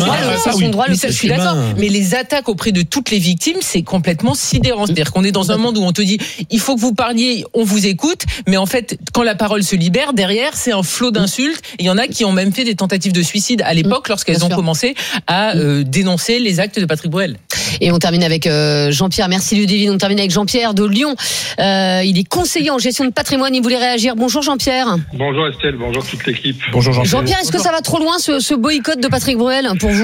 Je suis d'accord. Mais les attaques auprès de toutes les victimes, c'est complètement sidérant. C'est-à-dire qu'on est dans un monde où on te dit, il faut que vous parliez, on vous écoute, mais en fait, quand la parole se libère, derrière, c'est un flot d'insultes. Il y en a qui ont même fait des tentatives de suicide à l'époque lorsqu'elles ont commencé à dénoncer les actes de Patrick Bruel. Et on termine avec Jean-Pierre. Merci Ludivine. On termine avec Jean-Pierre de Lyon. Il est conseiller en gestion de patrimoine. Il voulait réagir. Bonjour Jean-Pierre. Bonjour Estelle. Bonjour toute l'équipe. Bonjour Jean-Pierre. Jean-Pierre, est-ce que ça va trop loin ce boycott de Patrick Bruel pour vous ?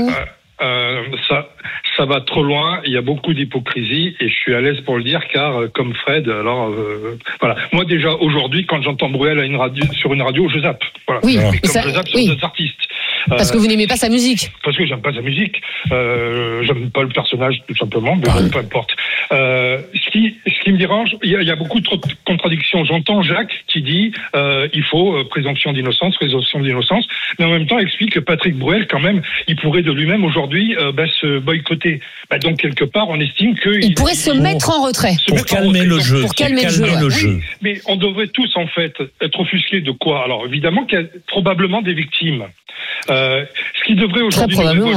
Ça va trop loin. Il y a beaucoup d'hypocrisie et je suis à l'aise pour le dire car comme Fred, voilà. Moi déjà aujourd'hui, quand j'entends Bruel sur une radio, je zappe. Voilà. Oui, mais comme je zappe sur d'autres artistes. Parce que vous n'aimez pas sa musique. Parce que j'aime pas sa musique. J'aime pas le personnage tout simplement. Mais bon, peu importe. Ce qui me dérange, il y a beaucoup trop de contradictions. J'entends Jacques qui dit il faut présomption d'innocence, mais en même temps explique que Patrick Bruel quand même, il pourrait de lui-même aujourd'hui se boycotter. Donc quelque part, on estime qu'il pourrait se mettre en retrait pour calmer le jeu. Pour calmer le jeu. Oui, mais on devrait tous en fait être offusqués de quoi ? Alors évidemment qu'il y a probablement des victimes. Ce qui devrait aujourd'hui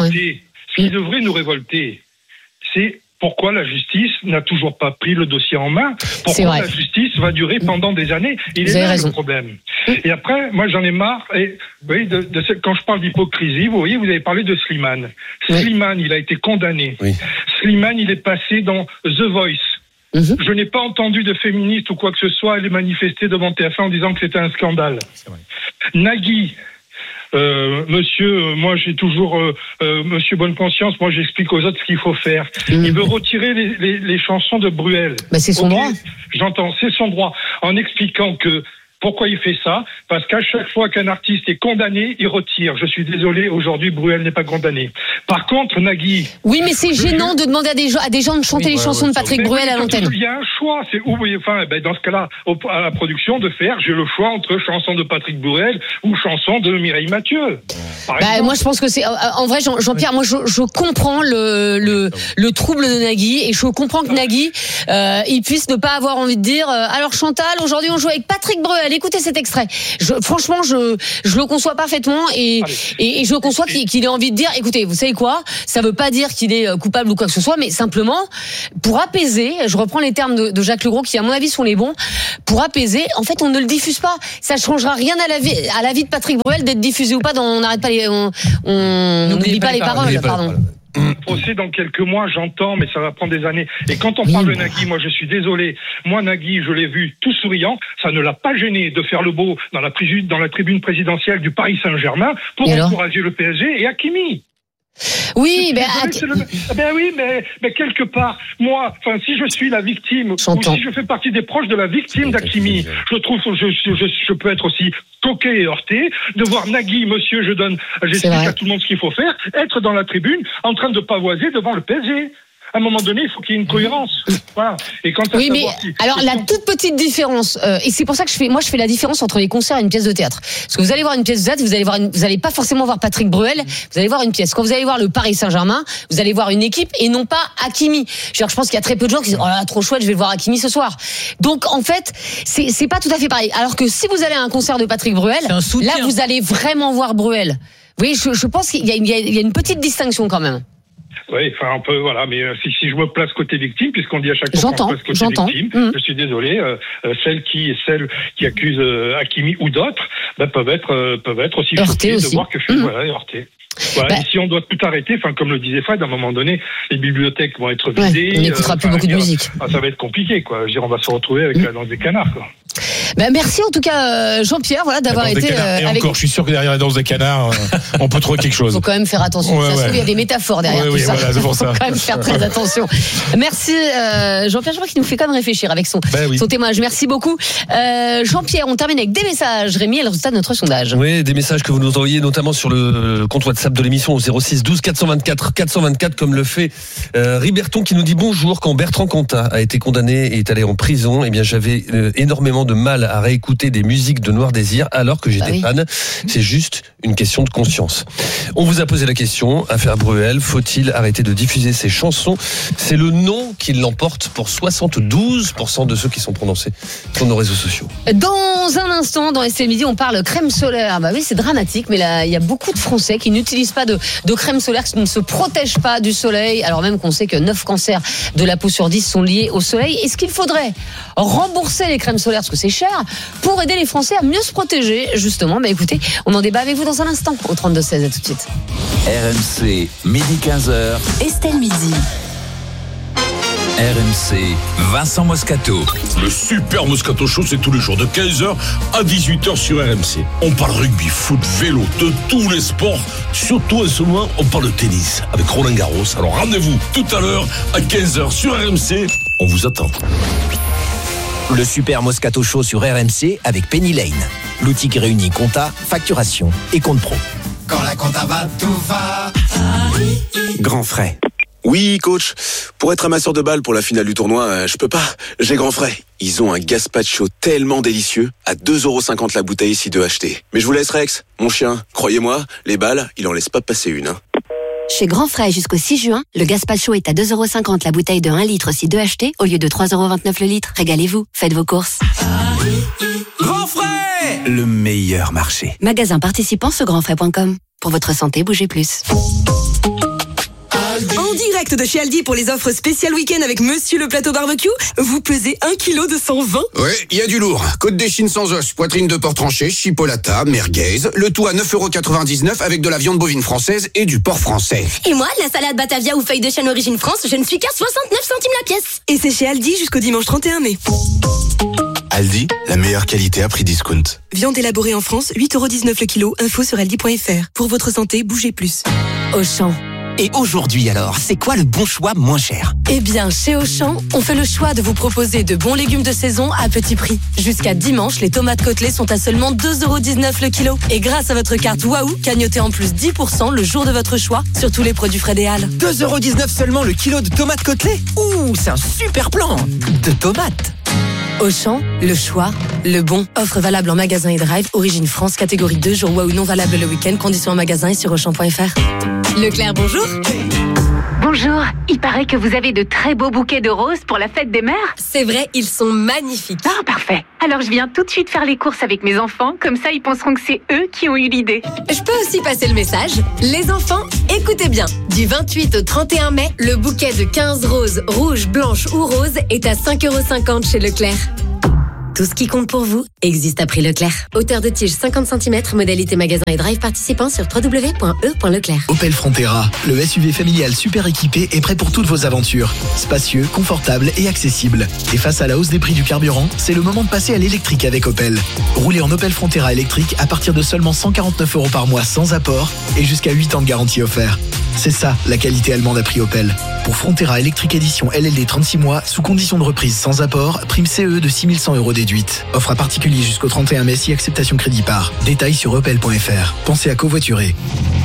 nous révolter, c'est pourquoi la justice n'a toujours pas pris le dossier en main. Pourquoi la justice va durer pendant des années. Il est là le problème. Et après, moi j'en ai marre. Et, vous voyez, quand je parle d'hypocrisie, vous voyez, vous avez parlé de Slimane. Slimane, il a été condamné. Slimane, il est passé dans The Voice. Je n'ai pas entendu de féministes ou quoi que ce soit aller manifester devant TF1 en disant que c'était un scandale. Nagui, monsieur, moi j'ai toujours monsieur bonne conscience, moi j'explique aux autres ce qu'il faut faire. Il veut retirer les chansons de Bruel. Bah c'est son droit. J'entends, c'est son droit. En expliquant que pourquoi il fait ça? Parce qu'à chaque fois qu'un artiste est condamné, il retire. Je suis désolé, aujourd'hui, Bruel n'est pas condamné. Par contre, Nagui... Oui, mais c'est gênant de demander à des gens de chanter les chansons de Patrick Bruel à l'antenne. Il y a un choix. C'est dans ce cas-là, à la production, de faire, j'ai le choix entre chansons de Patrick Bruel ou chansons de Mireille Mathieu. Moi, je pense que c'est... En vrai, Jean-Pierre, moi, je comprends le trouble de Nagui et je comprends que Nagui, il puisse ne pas avoir envie de dire alors Chantal, aujourd'hui, on joue avec Patrick Bruel. Écoutez cet extrait. Franchement, je le conçois parfaitement et je conçois qu'il ait envie de dire, écoutez, vous savez quoi, ça veut pas dire qu'il est coupable ou quoi que ce soit, mais simplement pour apaiser. Je reprends les termes de Jacques Legros qui, à mon avis, sont les bons. Pour apaiser, en fait, on ne le diffuse pas. Ça changera rien à la vie de Patrick Bruel d'être diffusé ou pas. On n'arrête pas on n'oublie pas les paroles. Pardon. Procès dans quelques mois, j'entends, mais ça va prendre des années. Et quand on parle de Nagui, moi je suis désolé. Moi Nagui, je l'ai vu tout souriant. Ça ne l'a pas gêné de faire le beau dans la tribune présidentielle du Paris Saint-Germain pour encourager le PSG et Hakimi. Oui, mais quelque part, moi, si je suis la victime, ou si je fais partie des proches de la victime d'Hakimi, je trouve que je peux être aussi choqué et heurté de voir Nagui, monsieur, j'explique à tout le monde ce qu'il faut faire, être dans la tribune en train de pavoiser devant le PSG. À un moment donné, il faut qu'il y ait une cohérence. Voilà. Et quand alors la toute petite différence, et c'est pour ça que je fais la différence entre les concerts et une pièce de théâtre. Parce que vous allez voir une pièce de théâtre, vous allez pas forcément voir Patrick Bruel, vous allez voir une pièce. Quand vous allez voir le Paris Saint-Germain, vous allez voir une équipe et non pas Hakimi. Je pense qu'il y a très peu de gens qui disent, oh là, trop chouette, je vais voir Hakimi ce soir. Donc, en fait, c'est pas tout à fait pareil. Alors que si vous allez à un concert de Patrick Bruel, là, vous allez vraiment voir Bruel. Vous voyez, je pense qu'il y a une petite distinction quand même. Oui, un peu, voilà, mais si je me place côté victime, puisqu'on dit à chaque fois qu'on se place côté victime, je suis désolé, celles qui accusent Hakimi ou d'autres, peuvent être aussi choquées de voir que je suis heurté. Voilà, et si on doit tout arrêter, comme le disait Fred, à un moment donné, les bibliothèques vont être vidées. On n'écoutera plus beaucoup de musique. Ça va être compliqué, quoi. Je veux dire, on va se retrouver avec la danse des canards, quoi. Merci en tout cas Jean-Pierre d'avoir été et avec... encore, je suis sûr que derrière la danse des canards on peut trouver quelque chose. Il faut quand même faire attention. Ça se trouve, il y a des métaphores derrière tout ça. Voilà, c'est pour ça. Il faut quand même faire très attention. Merci Jean-Pierre, je crois qu'il nous fait quand même réfléchir avec son témoignage. Merci beaucoup. Jean-Pierre, on termine avec des messages. Rémi, et le résultat de notre sondage. Oui, des messages que vous nous envoyez notamment sur le compte WhatsApp de l'émission au 06 12 424 comme le fait Riberton qui nous dit bonjour. Quand Bertrand Cantat a été condamné et est allé en prison, eh bien j'avais énormément de mal à réécouter des musiques de Noir Désir alors que j'étais fan. C'est juste une question de conscience. On vous a posé la question, affaire Bruel, faut-il arrêter de diffuser ses chansons? C'est le non qui l'emporte pour 72% de ceux qui sont prononcés sur nos réseaux sociaux. Dans un instant, dans ST Midi, on parle crème solaire. Oui, c'est dramatique, mais là, il y a beaucoup de Français qui n'utilisent pas de crème solaire, qui ne se protègent pas du soleil, alors même qu'on sait que 9 cancers de la peau sur 10 sont liés au soleil. Est-ce qu'il faudrait rembourser les crèmes solaires, parce que c'est cher, pour aider les Français à mieux se protéger, justement? Écoutez, on en débat avec vous dans un instant, au 32-16, à tout de suite. RMC, midi 15h. Estelle Midi. RMC, Vincent Moscato. Le super Moscato Show, c'est tous les jours de 15h à 18h sur RMC. On parle rugby, foot, vélo, de tous les sports. Surtout en ce moment, on parle de tennis avec Roland Garros. Alors rendez-vous tout à l'heure à 15h sur RMC. On vous attend. Le super Moscato Show sur RMC avec Penny Lane. L'outil qui réunit compta, facturation et compte pro. Quand la compta va, tout va. Grand frais. Oui, coach. Pour être amasseur de balles pour la finale du tournoi, je peux pas. J'ai Grand Frais. Ils ont un gazpacho tellement délicieux, à 2,50€ la bouteille si 2 achetés. Mais je vous laisse Rex, mon chien. Croyez-moi, les balles, il en laisse pas passer une. Chez Grand Frais jusqu'au 6 juin, le gazpacho est à 2,50€ la bouteille de 1 litre si 2 achetés, au lieu de 3,29€ le litre. Régalez-vous, faites vos courses. Grand Frais, le meilleur marché. Magasin participant sur grandfrais.com. Pour votre santé, bougez plus. En direct direct de chez Aldi pour les offres spéciales week-end avec Monsieur le plateau barbecue. Vous pesez 1 kg de 120. Ouais, il y a du lourd. Côte d'échine sans os, poitrine de porc tranché, chipolata, merguez. Le tout à 9,99€ avec de la viande bovine française et du porc français. Et moi, la salade Batavia ou feuille de chêne origine France, je ne suis qu'à 69 centimes la pièce. Et c'est chez Aldi jusqu'au dimanche 31 mai. Aldi, la meilleure qualité à prix discount. Viande élaborée en France, 8,19€ le kilo. Info sur aldi.fr. Pour votre santé, bougez plus. Auchan. Et aujourd'hui alors, c'est quoi le bon choix moins cher? Eh bien, chez Auchan, on fait le choix de vous proposer de bons légumes de saison à petit prix. Jusqu'à dimanche, les tomates côtelées sont à seulement 2,19€ le kilo. Et grâce à votre carte Waouh, cagnotez en plus 10% le jour de votre choix sur tous les produits frais des Halles. 2,19€ seulement le kilo de tomates côtelées? Ouh, c'est un super plan de tomates. Auchan, le choix, le bon. Offre valable en magasin et drive, origine France, catégorie 2, jour Waouh non valable le week-end, conditions en magasin et sur Auchan.fr. Leclerc, bonjour. Bonjour, il paraît que vous avez de très beaux bouquets de roses pour la fête des mères. C'est vrai, ils sont magnifiques. Ah, parfait. Alors je viens tout de suite faire les courses avec mes enfants, comme ça ils penseront que c'est eux qui ont eu l'idée. Je peux aussi passer le message. Les enfants, écoutez bien. Du 28 au 31 mai, le bouquet de 15 roses, rouges, blanches ou roses est à 5,50€ chez Leclerc. Tout ce qui compte pour vous existe à prix Leclerc. Hauteur de tige 50 cm, modalité magasin et drive participant sur www.e.leclerc. Opel Frontera, le SUV familial super équipé est prêt pour toutes vos aventures. Spacieux, confortable et accessible. Et face à la hausse des prix du carburant, c'est le moment de passer à l'électrique avec Opel. Roulez en Opel Frontera électrique à partir de seulement 149€ par mois sans apport et jusqu'à 8 ans de garantie offert. C'est ça, la qualité allemande à prix Opel. Pour Frontera électrique édition LLD 36 mois, sous condition de reprise sans apport, prime CE de 6100€ déduite. Offre à particulier jusqu'au 31 mai si acceptation crédit par. Détails sur opel.fr. Pensez à covoiturer.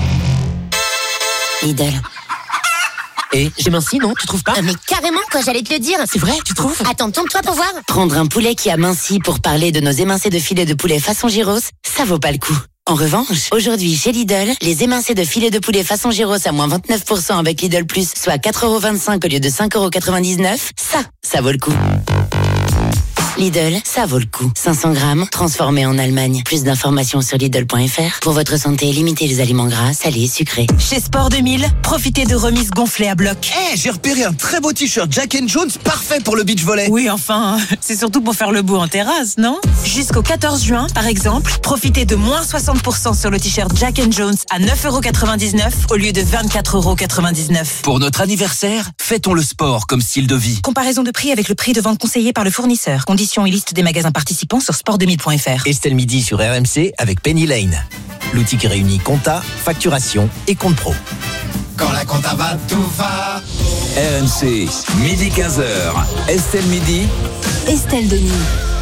Lidl. Et j'ai minci, non? Tu trouves pas? Mais carrément, quoi, j'allais te le dire. C'est vrai, tu trouves? Attends, tourne-toi pour voir. Prendre un poulet qui a minci pour parler de nos émincés de filet de poulet façon gyros, ça vaut pas le coup. En revanche, aujourd'hui chez Lidl, les émincés de filet de poulet façon gyros à moins 29% avec Lidl Plus, soit 4,25€ au lieu de 5,99€, ça vaut le coup. Lidl, ça vaut le coup. 500 grammes, transformés en Allemagne. Plus d'informations sur Lidl.fr. Pour votre santé, limitez les aliments gras, salés, sucrés. Chez Sport 2000, profitez de remises gonflées à bloc. J'ai repéré un très beau t-shirt Jack & Jones, parfait pour le beach volley. Oui, enfin, c'est surtout pour faire le beau en terrasse, non? Jusqu'au 14 juin, par exemple, profitez de moins 60% sur le t-shirt Jack & Jones à 9,99€ au lieu de 24,99€. Pour notre anniversaire, fêtons le sport comme style de vie. Comparaison de prix avec le prix de vente conseillé par le fournisseur. Conditions et liste des magasins participants sur sport2000.fr. Estelle Midi sur RMC avec Penny Lane. L'outil qui réunit compta, facturation et compte pro. Quand la compta va, tout va. RMC, midi 15h. Estelle Midi. Estelle Denis.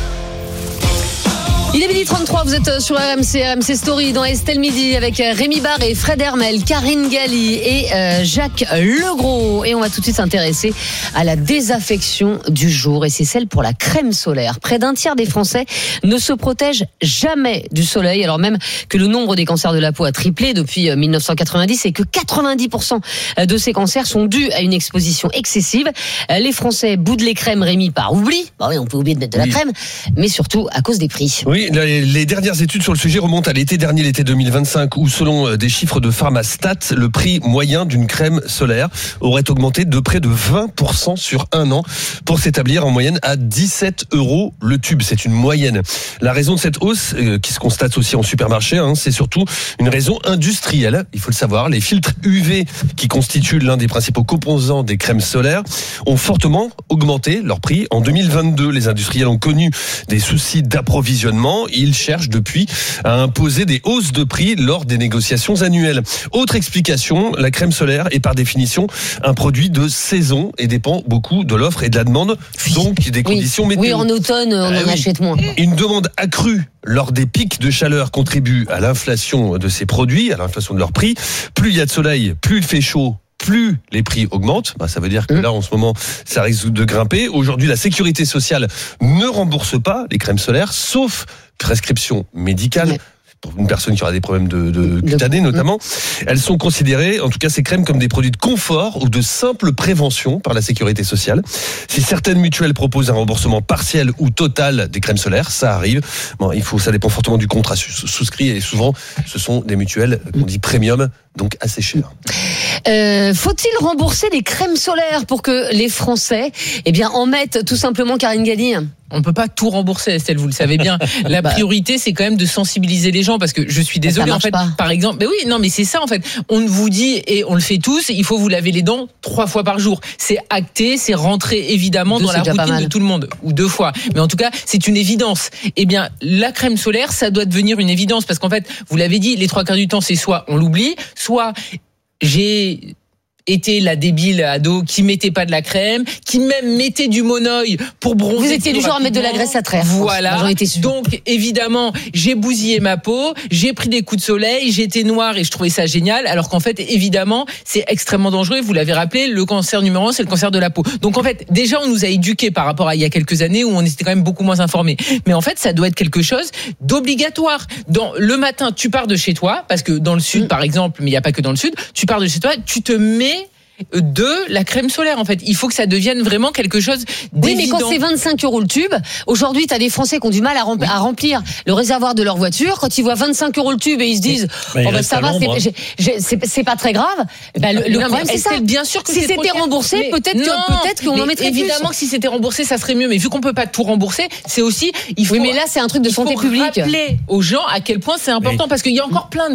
Il est 12h33, vous êtes sur RMC Story dans Estelle Midi avec Rémi Barre et Fred Hermel, Karine Galli et Jacques Legros. Et on va tout de suite s'intéresser à la désaffection du jour et c'est celle pour la crème solaire. Près d'un tiers des Français ne se protègent jamais du soleil alors même que le nombre des cancers de la peau a triplé depuis 1990 et que 90% de ces cancers sont dus à une exposition excessive. Les Français boudent les crèmes, Rémi, par oubli. Bah oui, on peut oublier de mettre de la crème, mais surtout à cause des prix. Oui, les dernières études sur le sujet remontent à l'été dernier, l'été 2025, où selon des chiffres de Pharmastat, le prix moyen d'une crème solaire aurait augmenté de près de 20% sur un an pour s'établir en moyenne à 17€ le tube. C'est une moyenne. La raison de cette hausse, qui se constate aussi en supermarché, c'est surtout une raison industrielle. Il faut le savoir, les filtres UV qui constituent l'un des principaux composants des crèmes solaires ont fortement augmenté leur prix. En 2022, les industriels ont connu des soucis d'approvisionnement. Ils cherchent depuis à imposer des hausses de prix lors des négociations annuelles. Autre explication, la crème solaire est par définition un produit de saison et dépend beaucoup de l'offre et de la demande, donc des conditions météo. Oui, en automne, on en achète moins. Une demande accrue lors des pics de chaleur contribue à l'inflation de ces produits, à l'inflation de leur prix. Plus il y a de soleil, plus il fait chaud, plus les prix augmentent. Ça veut dire que là, en ce moment, ça risque de grimper. Aujourd'hui, la sécurité sociale ne rembourse pas les crèmes solaires, sauf prescription médicale. Pour une personne qui aura des problèmes de cutanés notamment, elles sont considérées, en tout cas ces crèmes, comme des produits de confort ou de simple prévention par la sécurité sociale. Si certaines mutuelles proposent un remboursement partiel ou total des crèmes solaires, ça arrive. Ça dépend fortement du contrat souscrit et souvent ce sont des mutuelles qu'on dit premium, donc assez chères. Faut-il rembourser les crèmes solaires pour que les Français en mettent tout simplement, Karine Galli? On ne peut pas tout rembourser, Estelle, vous le savez bien. La priorité, c'est quand même de sensibiliser les gens, parce que je suis désolée, en fait, par exemple, mais c'est ça, en fait. On vous dit, et on le fait tous, il faut vous laver les dents 3 fois par jour. C'est acté, c'est rentré évidemment dans la routine de tout le monde, ou 2 fois. Mais en tout cas, c'est une évidence. Eh bien, la crème solaire, ça doit devenir une évidence, parce qu'en fait, vous l'avez dit, les 3/4 du temps, c'est soit on l'oublie, soit j'ai était la débile ado qui mettait pas de la crème, qui même mettait du monoeil pour bronzer. Vous étiez du genre à mettre de la graisse à traire. Voilà. Donc évidemment, j'ai bousillé ma peau, j'ai pris des coups de soleil, j'étais noire et je trouvais ça génial, alors qu'en fait évidemment, c'est extrêmement dangereux. Vous l'avez rappelé, le cancer numéro 1, c'est le cancer de la peau. Donc en fait, déjà on nous a éduqués par rapport à il y a quelques années où on était quand même beaucoup moins informés. Mais en fait, ça doit être quelque chose d'obligatoire. Le matin, tu pars de chez toi, parce que dans le sud par exemple, mais il n'y a pas que dans le sud, tu pars de chez toi, tu te mets de la crème solaire, en fait. Il faut que ça devienne vraiment quelque chose d'évident. Oui, mais quand c'est 25 € le tube, aujourd'hui, t'as des Français qui ont du mal à remplir le réservoir de leur voiture. Quand ils voient 25 € le tube et ils se disent, ça va, c'est pas très grave. Le problème, c'est ça. Bien sûr que si c'était remboursé, peut-être qu'on en mettrait plus. Évidemment que si c'était remboursé, ça serait mieux. Mais vu qu'on peut pas tout rembourser, c'est aussi, oui, mais là, c'est un truc de santé publique. Rappeler aux gens à quel point c'est important, parce qu'il y a encore plein